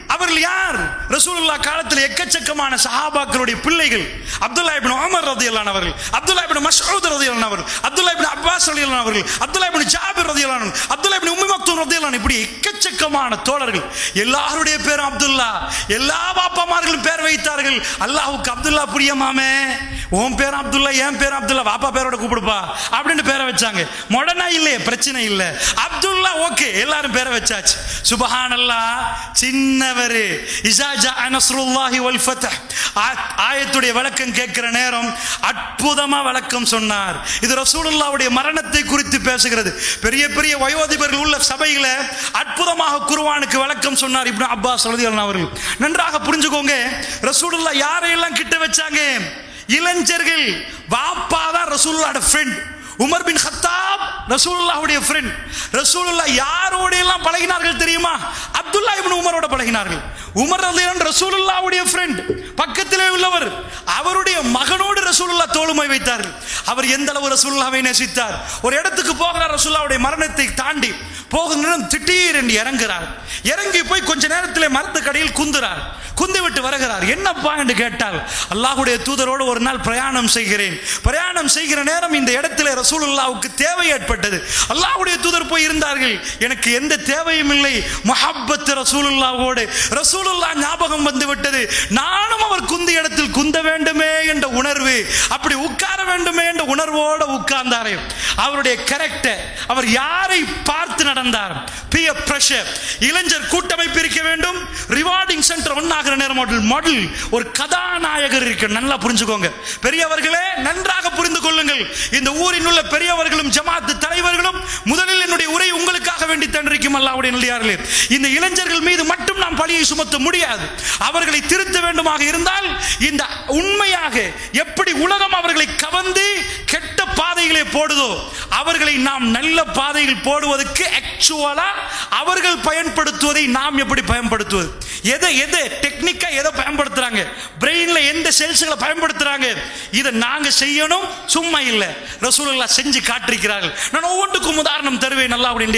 அவர்கள் யார்? ரசூலுல்லாஹ் காலத்தில் எக்கச்சக்கமான சஹாபாக்களுடைய பிள்ளைகள். அப்துல்லா இப்னு உமர் ரலியல்லாஹு அன்ஹு அவர்கள், அப்துல்லா இப்னு மஸ்ஊத் ரலியல்லாஹு அன்ஹு அவர்கள், அப்துல்லா இப்னு அப்பாஸ் ரலியல்லாஹு அன்ஹு அவர்கள், அப்துல்லா இப்னு ஜாபிர் ரலியல்லாஹு அன்ஹு, அப்துல்லா இப்னு உம்மி மக்தூம் ரலியல்லாஹு அன்ஹு, இப்படி எக்கச்சக்கமான தோழர்கள். எல்லாருடைய பேரும் அப்துல்லா. எல்லா பாப்பாமார்களும் பேர் வைத்தார்கள். அல்லாஹ்வுக்கு அப்துல்லா பிரியமாமே, உன் பேர் அப்துல்லா, என் பேர் அப்துல்லா, பாப்பா பேரோட கூப்பிடுப்பா அப்படின்னு பேரை வச்சாங்க. மொடனா இல்லையே, பிரச்சனை இல்லை, அப்துல்லா ஓகே, எல்லாரும் பேரை வச்சாச்சு. சுப்ஹானல்லாஹ். சின்னவரு இஸா ஜாஅ நஸ்ருல்லாஹி வல் ஃபத்ஹ் ஆயத்துடைய விளக்கம் கேட்கிற நேரம் அற்புதமா விளக்கம் சொன்னார். இது ரசூலுல்லாஹ்வுடைய மரணத்தை குறித்து பேசுகிறது. பெரிய பெரிய வயோதிபர்கள் உள்ள சபையில அற்புதமாக குர்ஆனுக்கு விளக்கம் சொன்னார் இப்னு அப்பாஸ் ரலியல்லாஹு அன்ஹு அவர்கள். நன்றாக புரிஞ்சுக்கோங்க, ரசூலுல்லாஹ் யாரையெல்லாம் கிட்ட வச்சாங்க? இளைஞர்கள். வாப்பா தான் ரசூலுல்லாஹ்வுடைய ஃப்ரெண்ட். உமர் பின் கத்தாப் ரசூலுல்லாஹ்வுடைய ஃப்ரெண்ட். ரசூலுல்லாஹ் யாரோட எல்லாம் பழகினார்கள் தெரியுமா? அப்துல்லா இப்னு உமரோட பழகினார்கள். உமர் ரலியல்லாஹு அன்ஹு ரசூலுல்லாஹ்வுடைய ஃப்ரெண்ட், பக்கத்திலே உள்ளவர். அவருடைய மகனோடு ரசூலுல்லாஹ் தோளுமை வைத்தார்கள். அவர் எந்த அளவு ரசூலுல்லாஹ்வை நேசித்தார். ஒரு இடத்துக்கு போகிறார், ரசூலுல்லாஹ்வுடைய மரணத்தை தாண்டி போகிற திடீர் என்று இறங்குகிறார். இறங்கி போய் கொஞ்ச நேரத்தில் மரத்துக்கடியில் குந்துறார். குந்தி விட்டு வருகிறார். என்னப்பா என்று கேட்டால், அல்லாஹ்வுடைய தூதரோடு ஒரு நாள் பிரயாணம் செய்கிறேன். பிரயாணம் செய்கிற நேரம் இந்த இடத்திலே ரசூலுல்லாஹ்வுக்கு தேவை ஏற்பட்டது. அல்லாஹ்வுடைய தூதர் போய் இருந்தார்கள். எனக்கு எந்த தேவையும் இல்லை, முஹப்பத் ரசூலுல்லாஹ்வோடு. ரசூலுல்லாஹ் ஞாபகம் வந்து விட்டது. நானும் அவர் குந்தி இடத்தில் குந்த வேண்டுமே என்ற உணர்வு, அப்படி உட்கார வேண்டுமே என்ற உணர்வோடு உட்கார்ந்தாரே. அவருடைய கரெக்டர், அவர் யாரை பார்த்து நடந்தார்? Pier pressure. இளைஞர் கூட்டமைப்பு இருக்க வேண்டும். ரிவார்டிங் சென்டர் ஒன்னாகிற நேரம் மாடல் ஒரு கதாநாயகர் இருக்கு. நல்லா புரிஞ்சுக்கோங்க பெரியவர்களே, நன்றாக புரிந்து கொள்ளுங்கள். இந்த ஊரில் உள்ள பெரியவர்களும் ஜமாத் தலைவர்களும் முதலில் என்னுடைய உரை உங்களுக்காக வேண்டி தந்திருக்கும் அல்லாஹ்வுடைய நல்லடியார்களே. இந்த இளைஞர்கள் மீது மட்டும் நாம் பழியை சுமத்த முடியாது. அவர்களை திருத்த வேண்டுமாக இருந்தால் இந்த உண்மையாக எப்படி உலகம் அவர்களை கவர்ந்து கெட்ட பாதைகளை போடுதோ, அவர்களை நாம் நல்ல பாதையில் போடுவதற்கு ஆக்சுவலா அவர்கள் பயன்படுத்துவதை நாம் எப்படி பயன்படுத்துவது, எதை டெக்னிக்கா எதை பயன்படுத்துறாங்க, பிரெயின்ல எந்த செல்ஸ்களை பயன்படுத்துறாங்க, இதை நாங்க செய்யணும். சும்மா இல்ல, ரசூலுல்லாஹ் செஞ்சு காட்டிருக்கிறார்கள். நான் ஒவ்வொன்றுக்கும் உதாரணம் தருவேன்.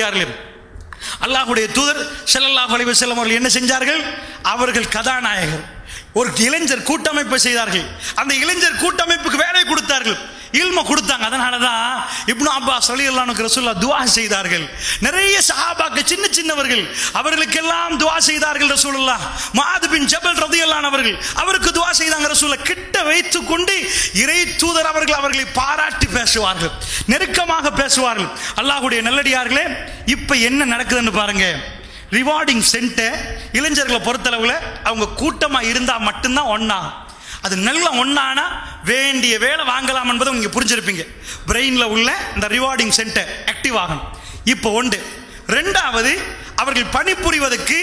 அல்லாஹ்வுடைய தூதர் ஸல்லல்லாஹு அலைஹி வஸல்லம் அவர்கள் என்ன செஞ்சார்கள்? அவர்கள் கதாநாயகர். ஒரு இளைஞர் கூட்டமைப்பை செய்தார்கள். அந்த இளைஞர் கூட்டமைப்புக்கு வேலை கொடுத்தார்கள், இல்ம கொடுத்தாங்க. அதனாலதான் இப்னு அப்பாஸ் ரலியல்லாஹு அன்ஹு ரசூலுல்லாஹ் துஆ செய்தார்கள். நிறைய சஹாபாக்கள் சின்ன சின்னவர்கள் அவர்களுக்கெல்லாம் துஆ செய்தார்கள் ரசூலுல்லாஹ். முஆத் பின் ஜபல் ரலியல்லாஹு அன்ஹு அவர்கள் அவருக்கு துஆ செய்தாங்க ரசூலுல்லாஹ். கிட்ட வைத்துக் கொண்டு இறை தூதர் அவர்கள் அவர்களை பாராட்டி பேசுவார்கள், நெருக்கமாக பேசுவார்கள். அல்லாஹ்வுடைய நல்லடியார்களே, இப்ப என்ன நடக்குதுன்னு பாருங்க. ரிவார்டிங் சென்டர் இளைஞர்களை பொறுத்தளவுல அவங்க கூட்டமா இருந்தா மட்டும்தான் ஒன்னா. அது நல்ல ஒன்னானா வேண்டிய வேலை வாங்கலாம் என்பதை நீங்க புரிஞ்சிருப்பீங்க. பிரெயின்ல உள்ள இந்த ரிவார்டிங் சென்டர் ஆக்டிவ் ஆகணும். இப்போ ஒன்று. ரெண்டாவது, அவர்கள் பணிபுரிவதற்கு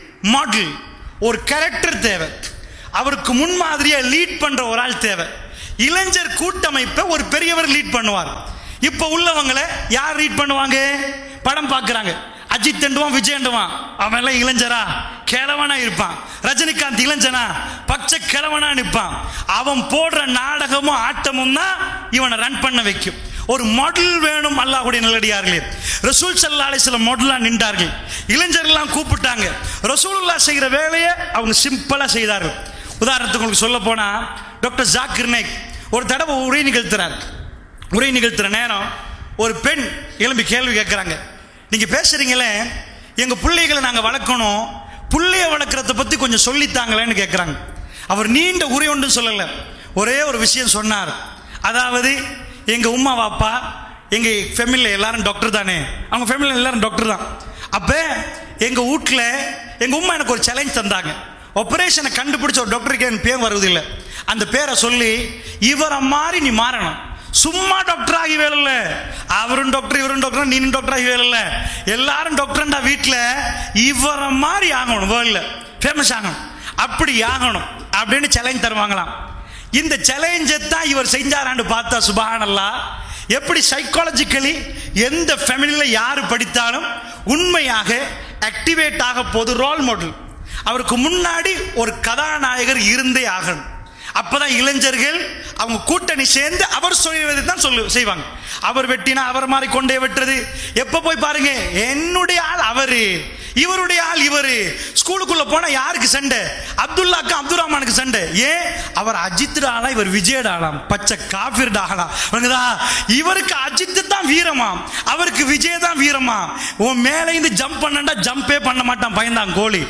மாடல் ஒரு கேரக்டர் தேவை. அவருக்கு முன்மாதிரியா லீட் பண்ற ஒரு ஆள் தேவை. இளைஞர் கூட்டமைப்பை ஒரு பெரியவர் லீட் பண்ணுவார். இப்போ உள்ளவங்களை யார் லீட் பண்ணுவாங்க? படம் பார்க்குறாங்க, அஜித் தண்டுவான், விஜய் தண்டுவான், அவன் எல்லாம் இளைஞரா கிழவனா இருப்பான். ரஜினிகாந்த் இளைஞனா பச்சை கிழவனா நிற்பான். அவன் போடுற நாடகமும் ஆட்டமும் தான் இவனை ரன் பண்ண வைக்கும். ஒரு மாடல் வேணும். அல்லாஹ்வுடைய நல்லடியார்களே, ரசூல் ஸல்லல்லாஹு அலைஹி வஸல்லம் மாடலா நின்றார்கள். இளைஞர்கள்லாம் கூப்பிட்டாங்க. ரசூலுல்லாஹ் செய்கிற வேலையை அவங்க சிம்பிளா செய்தார்கள். உதாரணத்துக்கு உங்களுக்கு சொல்ல போனா, டாக்டர் ஜாக்கிர் நாயக் ஒரு தடவை உரை நிகழ்த்துறார். உரை நிகழ்த்துற நேரம் ஒரு பெண் எழும்பி கேள்வி கேட்கிறாங்க. நீங்க பேசுறீங்களே, எங்க பிள்ளைகளை நாங்க வளர்க்கணும், பிள்ளைய வளர்க்கறத பத்தி கொஞ்சம் சொல்லித்தாங்களேன்னு கேட்கிறாங்க. அவர் நீண்ட உரை ஒன்று சொல்லல, ஒரே ஒரு விஷயம் சொன்னார். அதாவது எங்க உம்மா வாப்பா எங்க ஃபேமிலியில் எல்லாரும் டாக்டர் தானே, அவங்க ஃபேமிலியில் எல்லாரும் டாக்டர் தான். அப்ப எங்க வீட்டில் எங்க உம்மா எனக்கு ஒரு சேலஞ்ச் தந்தாங்க. ஆபரேஷனை கண்டுபிடிச்ச ஒரு டாக்டருக்கு என் பேர் வருவதில்லை, அந்த பேரை சொல்லி இவரை மாதிரி நீ மாறணும். சும்மா டாக்டர் ஆகி வேலை இல்லை, அவரும் டாக்டர் இவரும் டாக்டர் நீனும் டாக்டர் ஆகி வேலை இல்லை, எல்லாரும் டாக்டர்டா வீட்டில் இவரை மாதிரி ஆகணும், வேர்ல்ட்ல ஃபேமஸ் ஆகணும், அப்படி ஆகணும் அப்படின்னு சேலஞ்ச் தருவாங்களாம். இந்த சேலஞ்சை தான் இவர் செஞ்சாரான்னு பார்த்தா சுப்ஹானல்லாஹ், எப்படி சைக்காலஜிக்கலி எந்த ஃபேமிலியில் யார் படித்தாலும் உண்மையாக ஆக்டிவேட் ஆக போது ரோல் மாடல். அவருக்கு முன்னாடி ஒரு கதாநாயகர் இருந்தே ஆகணும். அப்பதான் இளைஞர்கள் அவங்க கூட்டணி சேர்ந்து அவர் சொல்லுவதை தான் செய்வாங்க. அவர் வெட்டினா அவர் மாதிரி கொண்டே வெட்டுறது. எப்ப போய் பாருங்க, என்னுடைய ஆள் அவரு, இவருடைய ஆள் இவரு. ஸ்கூலுக்குள்ள போனா யாருக்கு சண்டை? அப்துல்லாக்கும் அப்துல் ரஹ்மானுக்கு சண்டை. ஏன்? அவர் அஜித் ஆளா, இவர் விஜய் ஆளாம், பச்சை காஃபிர் ஆளா. இவருக்கு அஜித் தான் வீரமா, அவருக்கு விஜய் தான் வீரமா. உன் மேல இருந்து ஜம்ப் பண்ணா ஜம்பே பண்ண மாட்டான், பயந்தான் கோழி.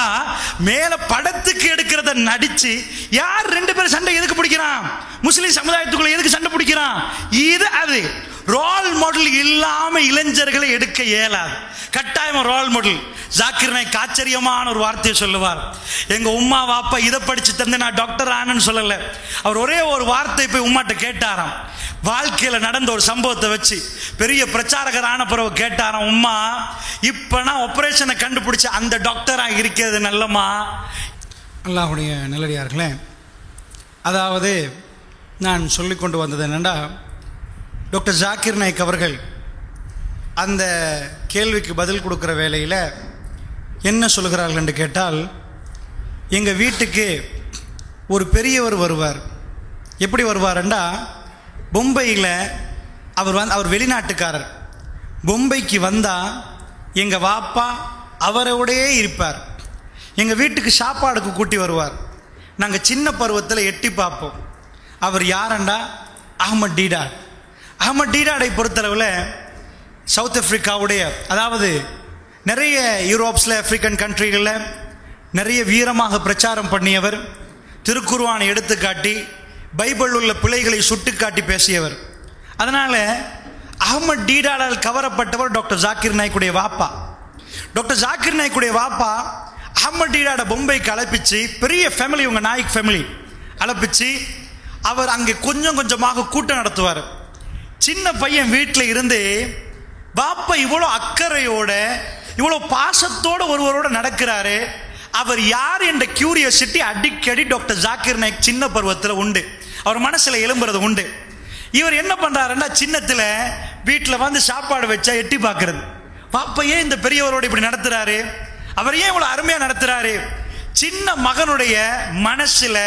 மேல படத்துக்கு எடுக்கிறத நடிச்சு யார் ரெண்டு பேரும் சண்டை எதுக்கு பிடிக்கிறான்? முஸ்லிம் சமுதாயத்துக்குள்ள எதுக்கு சண்டை பிடிக்கிறான்? இது அது ரோல் மாடல் இல்லாம இளைஞர்களை எடுக்க இயலாது. கட்டாயம் ரோல் மாடல். ஜாக்கிர் நாயக் ஆச்சரியமான ஒரு வார்த்தையை சொல்லுவார். எங்க உம்மா வாப்பா இதை படிச்சு தந்து நான் டாக்டர் ஆனன்னு சொல்லல. அவர் ஒரே ஒரு வார்த்தை போய் உம்மாட்ட கேட்டாராம். வாழ்க்கையில நடந்த ஒரு சம்பவத்தை வச்சு பெரிய பிரச்சாரகர் ஆன பிறகு கேட்டாராம், உம்மா இப்ப நான் ஆபரேஷனை கண்டுபிடிச்ச அந்த டாக்டரா இருக்கிறது நல்லமா? அல்லாஹ்வுடைய நல்லடியார்களே, அதாவது நான் சொல்லிக் கொண்டு வந்தது என்னென்னா, டாக்டர் ஜாக்கிர் நாயக் அவர்கள் அந்த கேள்விக்கு பதில் கொடுக்குற வேளையில் என்ன சொல்கிறார்கள் என்று கேட்டால், எங்கள் வீட்டுக்கு ஒரு பெரியவர் வருவார். எப்படி வருவார்ண்டா, பொம்பையில் அவர் வெளிநாட்டுக்காரர். பொம்பைக்கு வந்தால் எங்கள் வாப்பா அவரோடையே இருப்பார். எங்கள் வீட்டுக்கு சாப்பாடுக்கு கூட்டி வருவார். நாங்கள் சின்ன பருவத்தில் எட்டி பார்ப்போம். அவர் யாரண்டா? அஹ்மத் டீடாட். அஹ்மத் டீடாடை பொறுத்தளவில் சவுத் ஆப்பிரிக்காவுடைய, அதாவது நிறைய யூரோப்ஸில் ஆப்பிரிக்கன் கண்ட்ரிகளில் நிறைய வீரமாக பிரச்சாரம் பண்ணியவர். திருக்குர்ஆனை எடுத்துக்காட்டி பைபிள் உள்ள பிழைகளை சுட்டுக்காட்டி பேசியவர். அதனால் அஹ்மத் டீடாடால் கவரப்பட்டவர் டாக்டர் ஜாக்கிர் நாயக்குடைய வாப்பா. டாக்டர் ஜாக்கிர் நாயக்குடைய வாப்பா அஹ்மத் டீடாட பொம்பைக்கு அழைப்பிச்சு, பெரிய ஃபேமிலி, உங்க நாயக் ஃபேமிலி அழைப்பிச்சு அவர் அங்கே கொஞ்சம் கொஞ்சமாக கூட்டம் நடத்துவார். சின்ன பையன் வீட்டில் இருந்து பாப்பா இவ்வளோ அக்கறையோட இவ்வளோ பாசத்தோட ஒருவரோட நடக்கிறாரு. அவர் யார் என்ற கியூரியாசிட்டி அடிக்கடி டாக்டர் ஜாக்கிர் நாயக் சின்ன பருவத்தில் உண்டு, அவர் மனசில் எழும்புறது உண்டு. இவர் என்ன பண்ணுறாருன்னா, சின்னத்தில் வீட்டில் வந்து சாப்பாடு வச்சா எட்டி பார்க்கறது. பாப்பா ஏன் இந்த பெரியவரோட இப்படி நடத்துறாரு, அவர் ஏன் இவ்வளோ அருமையாக நடத்துறாரு? சின்ன மகனுடைய மனசுல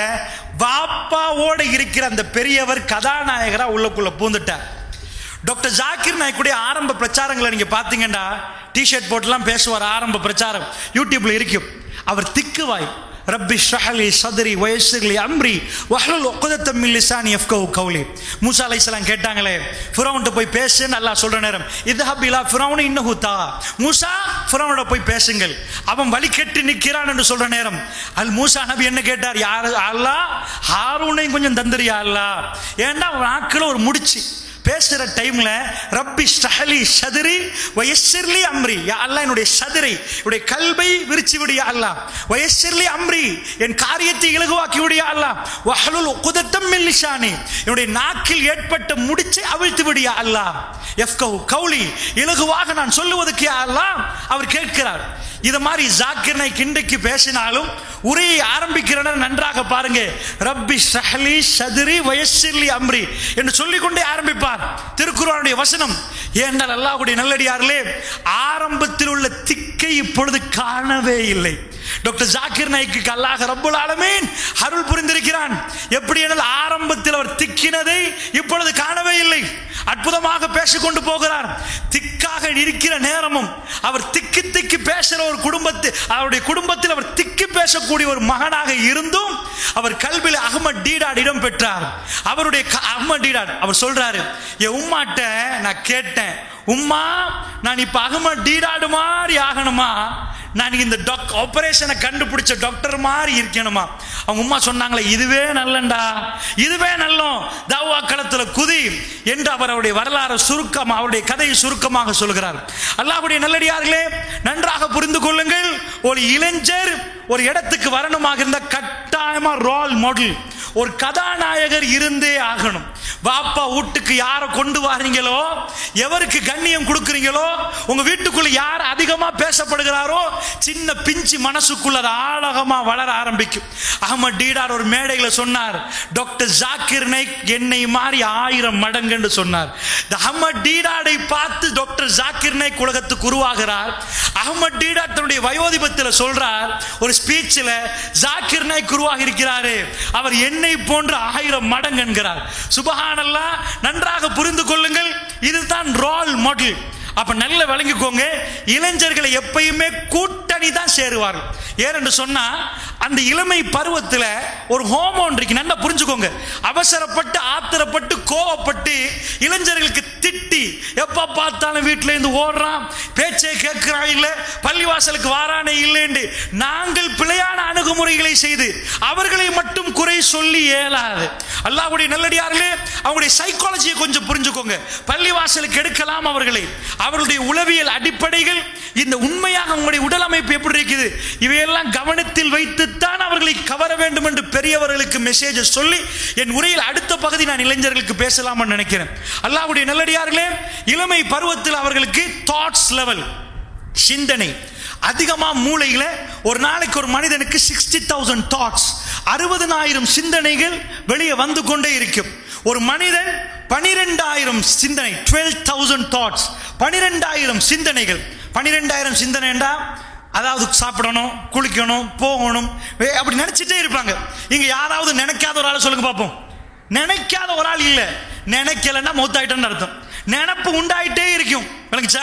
பாப்பாவோட இருக்கிற அந்த பெரியவர் கதாநாயகரா உள்ளுக்குள்ள பூந்துட்டார். டாக்டர் ஜாக்கிர் நாயக்குடைய ஆரம்ப பிரச்சாரங்களை நீங்க பாத்தீங்கன்னா, டிஷர்ட் போட்டுலாம் பேசுவார். ஆரம்ப பிரச்சாரம் யூடியூப்ல இருக்கும். அவர் திக்குவாய், ரப்பி ஷ்ரஹ்லி சத்ரி வயஸ்ஸிர்லி அம்ரி வஹ்லுல் உக்தத்தம் மின் லிசானி யஃப்கஹு கௌலி. மூசா அலைஹிஸ்ஸலாம் கேட்டாங்களே, ஃபிரௌன்ட்ட போய் பேசுன்னு அல்லாஹ் சொல்ற நேரம், இத்ஹப் இலா ஃபிரௌன் இன்னஹு தா, மூசா ஃபிரௌனோட போய் பேசுங்கள், அவன் வழி கெட்டு நிற்கிறான் என்று சொல்ற நேரம் மூசா நபி என்ன கேட்டார்? யார் அல்லாஹ், ஹாரூனையும் கொஞ்சம் தந்திரியா அல்லாஹ், ஏன்னா நாக்கில் ஒரு முடிச்சு பேசுற டைம்ல ரப்பி ஷ்ரஹ்லி சத்ரி வயஸ்ஸிர்லி அம்ரி, யா அல்லாஹ் என்னுடைய சதுரை, என்னுடைய கல்பை விரிச்சு விடு யா அல்லாஹ், வயஸ்ஸிர்லி அம்ரி என் காரியத்தை இலகுவாக்கி விடு யா அல்லாஹ், வஹ்லுல் உக்தத்தம் மின் லிசானி என்னுடைய நாக்கில் ஏற்பட்ட முடிச்சை அவிழ்த்து விடு யா அல்லாஹ், யஃப்கஹு கௌலி இலகுவாக நான் சொல்லுவதற்கு யா அல்லாஹ் அவர் கேட்கிறார். இது மாதிரி ஜாக்கிர் நாயக் இன்றைக்கு பேசினாலும் உரையை ஆரம்பிக்கிற நன்றாக பாருங்க, ரப்பி ஷ்ரஹ்லி சத்ரி வயஸ்ஸிர்லி அம்ரி என்று சொல்லிக்கொண்டே ஆரம்பிப்பார். திருக்குர்ஆனுடைய வசனம். ஏனென்றால் அல்லாஹ்வுடைய நல்லடியார்களே, ஆரம்பத்தில் உள்ள திக்கை இப்பொழுது காணவே இல்லை. டாக்டர் ஜாக்கிர் நாயக்கு அல்லாஹ் ரப்புல் ஆலமீன் அருள் புரிந்திருக்கிறான். எப்படி என்றால் ஆரம்பத்தில் அவர் திக்கினதை இப்பொழுது காணவே இல்லை. அற்புதமாக பேசிக்கொண்டு போகிறார். திக்காக இருக்கிற நேரமும் அவர் திக்கி திக்கி பேசுற ஒரு அவருடைய குடும்பத்தில் அவர் திக்கி பேசக்கூடிய ஒரு மகனாக இருந்தும் அவர் கல்வியில் அஹ்மத் டீடாட் இடம் பெற்றார். அவருடைய அஹ்மத் டீடாட் அவர் சொல்றாரு, என் உம்மாட்ட நான் கேட்டேன், உம்மா நான் இப்ப அஹ்மத் டீடாட் மாதிரி ஆகணுமா, நான் இந்த ஆபரேஷனை கண்டுபிடிச்ச டாக்டர் மாதிரி இருக்கணுமா? அவங்க உம்மா சொன்னாங்களே, இதுவே நல்லண்டா, இதுவே நல்லோம், தாவா களத்துல குதி என்று அவருடைய வரலாறு சுருக்கமாக, அவருடைய கதையை சுருக்கமாக சொல்கிறார். அல்லாஹ்வுடைய நல்லடியார்களே, நன்றாக புரிந்து கொள்ளுங்கள். ஒரு இளைஞர் ஒரு இடத்துக்கு வரணுமாக இருந்த கட்டாயமா ரோல் மாடல், ஒரு கதாநாயகர் இருந்தே ஆகணும். பாப்பா வீட்டுக்கு யாரை கொண்டு வாரீங்களோ, எவருக்கு கண்ணியம் கொடுக்குறீங்களோ, உங்க வீட்டுக்குள்ள யார் அதிகமா பேசப்படுகிறாரோ, சின்ன பிஞ்சு மனசுக்குள்ள அது ஆழகமா வளர ஆரம்பிக்கும். அஹ்மத் டீடாட் ஒரு மேடையில சொன்னார், டாக்டர் ஜாக்கிர் நாயக் என்னை மாறி 1000 மடங்கு என்று சொன்னார். அஹ்மத் டீடாடை பார்த்து டாக்டர் ஜாக்கிர் நாயக் உலகத்துக்கு உருவாகிறார். அஹ்மத் டீடாட் தன்னுடைய வயோதிபத்தில் சொல்றார் ஒரு ஸ்பீச்சில், ஜாக்கிர் நாயக் உருவாகி இருக்கிறாரு, அவர் என்னை போன்ற 1000 மடங்கு என்கிறார். சுபஹானல்லாஹ். நன்றாக புரிந்து கொள்ளுங்கள், இதுதான் ரோல் மாடல். அப்ப நல்ல விளங்கிக்கோங்க, இளைஞர்களை எப்பயுமே கூட்டணி தான் சேருவார்கள். ஏன்னு சொன்னா அந்த இளமை பருவத்தில் ஒரு ஹோமோன் இருக்கு, நல்லா புரிஞ்சுக்கோங்க. அவசரப்பட்டு ஆத்திரப்பட்டு கோவப்பட்டு இளைஞர்களுக்கு திட்டி எப்ப பார்த்தாலும் வீட்டில இருந்து ஓடுறான், பேச்சை கேட்கிறான் இல்ல, பள்ளிவாசலுக்கு வாரானே இல்லைன்னு நாங்கள் பிழையான அணுகுமுறைகளை செய்து அவர்களை மட்டும் குறை சொல்லி இயலாது. அல்லாஹ்வுடைய நல்லடியார்களே, அவங்களுடைய சைக்காலஜியை கொஞ்சம் புரிஞ்சுக்கோங்க. பள்ளிவாசலுக்கு எடுக்கலாம் அவர்களை, அவருடைய உளவியல் அடிப்படைகள், இந்த உண்மையாக அவங்களுடைய உடல் அமைப்பு எப்படி இருக்குது, இவையெல்லாம் கவனத்தில் வைத்துத்தான் அவர்களை கவர வேண்டும் என்று பெரியவர்களுக்கு மெசேஜ் சொல்லி என் உரையில் அடுத்த பகுதி நான் இளைஞர்களுக்கு பேசலாம் நினைக்கிறேன். அல்லாஹ்வுடைய நல்லடியார்களே, இளமை பருவத்தில் அவர்களுக்கு தாட்ஸ் லெவல், சிந்தனை அதிகமா மூளையில ஒரு நாளைக்கு ஒரு மனிதனுக்கு 60,000 தாட்ஸ், 60,000 சிந்தனைகள் வெளியே வந்து கொண்டே இருக்கும். ஒரு மனிதன் 12,000 சிந்தனை, 12,000 தாட்ஸ், 12,000 சிந்தனைகள். 12,000 சிந்தனைண்டா அதாவது சாப்பிடணும், குளிக்கணும், போகணும், அப்படி நினைச்சிட்டே இருப்பாங்க. இங்க யாராவது நினைக்காத ஒரு ஆள் சொல்லுங்க பார்ப்போம். நினைக்காத ஒரு ஆள் இல்ல, நினைக்கலன்னா மௌத்தாயிட்டேன்னு அர்த்தம். நினப்பு உண்டாயிட்டே இருக்கும். விளங்குச்சா?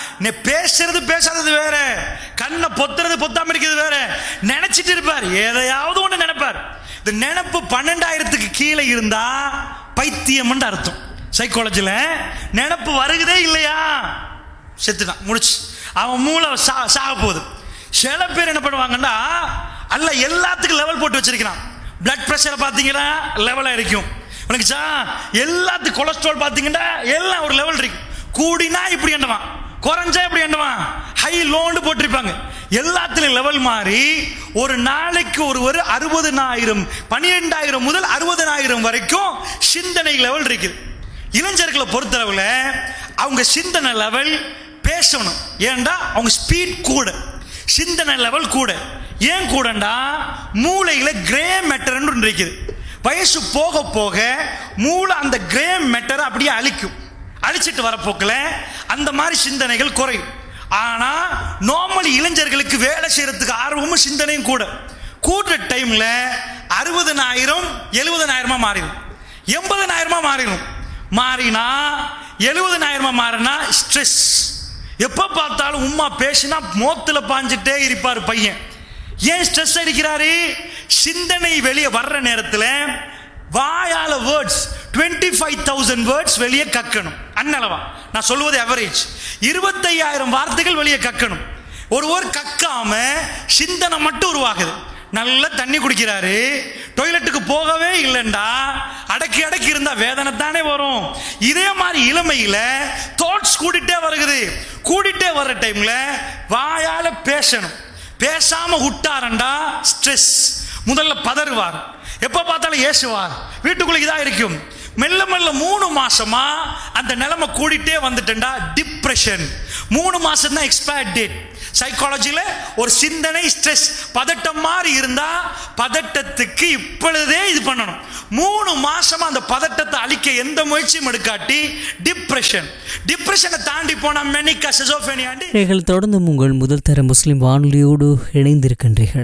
பேசுறது பேசாதது வேற, கண்ணை பொத்துறது பொத்தாம இருக்கிறது வேற. நினைச்சிட்டு இருப்பார், எதையாவது ஒண்ணு நினைப்பார். இந்த நினப்பு 12,000க்கு கீழே இருந்தா பைத்தியம் அர்த்தம். சைக்காலஜில நினப்பு வருகிறதே இல்லையா, செத்துட்டான், முடிச்சு, அவன் மூளை சாக போகுது. சில பேர் என்ன பண்ணுவாங்கன்னா, அல்ல எல்லாத்துக்கும் லெவல் போட்டு வச்சிருக்கிறான். பிளட் பிரஷரை பார்த்தீங்கன்னா லெவலா இருக்கும். உனக்குச்சா எல்லாத்துக்கும் கொலஸ்ட்ரால் பார்த்தீங்கன்னா எல்லாம் ஒரு லெவல் இருக்கு. கூடினா இப்படி எண்ணுவான், குறைஞ்சா இப்படி எண்ணுவான், ஹை லோன்னு போட்டிருப்பாங்க. எல்லாத்துலையும் லெவல் மாறி ஒரு நாளைக்கு ஒருவர் 60,000, 12,000 முதல் 60,000 வரைக்கும் சிந்தனை லெவல் இருக்குது. இளைஞர்களை பொறுத்தளவுல அவங்க சிந்தனை லெவல் பேசணும். ஏன்டா அவங்க ஸ்பீட் கூட, சிந்தனை லெவல் கூட. ஏன் கூடண்டா மூளையில கிரே மேட்டர் இருக்குது. வயசு போக போக மூளை அந்த கிரே மேட்டரை அப்படியே அழிக்கும். அழிச்சிட்டு வரப்போக்கில் அந்த மாதிரி சிந்தனைகள் குறையும். ஆனா நார்மலி இளைஞர்களுக்கு வேலை செய்யறதுக்கு ஆர்வமும் சிந்தனையும் கூட. கூடுற டைம்ல 60,000 70,000 மாறிடும், 80,000 மாறிடும். மாறினா 70,000 மாறினா ஸ்ட்ரெஸ். எப்ப பார்த்தாலும் உம்மா பேசினா மோத்துல பாஞ்சிட்டே இருப்பார் பையன். ஏன் ஸ்ட்ரெஸ் அடிக்கிறாரு? சிந்தனை வெளியே வர்ற நேரத்தில் வாயால வேர்ட்ஸ் 25,000 வேர்ட்ஸ் வெளியே கக்கணும். அன்னளவா நான் சொல்லுவது அவரேஜ் 25,000 வார்த்தைகள் வெளியே கக்கணும். ஒருவர் கக்காம சிந்தனை மட்டும் உருவாகுது. நல்ல தண்ணி குடிக்கிறாரு, டாய்லெட்டுக்கு போகவே இல்லைண்டா அடக்கி அடக்கி இருந்தா வேதனை தானே வரும். இதே மாதிரி இளமையில தாட்ஸ் கூடிட்டே வருகிறது. கூடிட்டே வர்ற டைம்ல வாயால பேசணும். பேசாம விட்டாரண்டா ஸ்ட்ரெஸ். முதல்ல பதறுவார், எப்ப பார்த்தாலும் ஏசுவார், வீட்டுக்குள்ள இதா இருக்கும். மெல்ல மெல்ல 3 மாசமா அந்த நிலைமை கூடிட்டே வந்துட்டா டிப்ரெஷன். 3 மாசம் தான் எக்ஸ்பயர் டேட். சைக்காலஜில ஒரு சிந்தனை ஸ்ட்ரெஸ் பதட்டம் மாதிரி இருந்தா பதட்டத்துக்கு இப்பொழுதே இது பண்ணணும். 3 மாசமா அந்த பதட்டத்தை அழிக்க எந்த முயற்சியும் எடுக்காட்டி டிப்ரெஷன். டிப்ரெஷனை தாண்டி போனா மெனிக்கா, சிசோஃபேனியா. நீங்கள் தொடர்ந்து உங்கள் முதல் தர முஸ்லிம் வானொலியோடு இணைந்திருக்கின்றீர்கள்.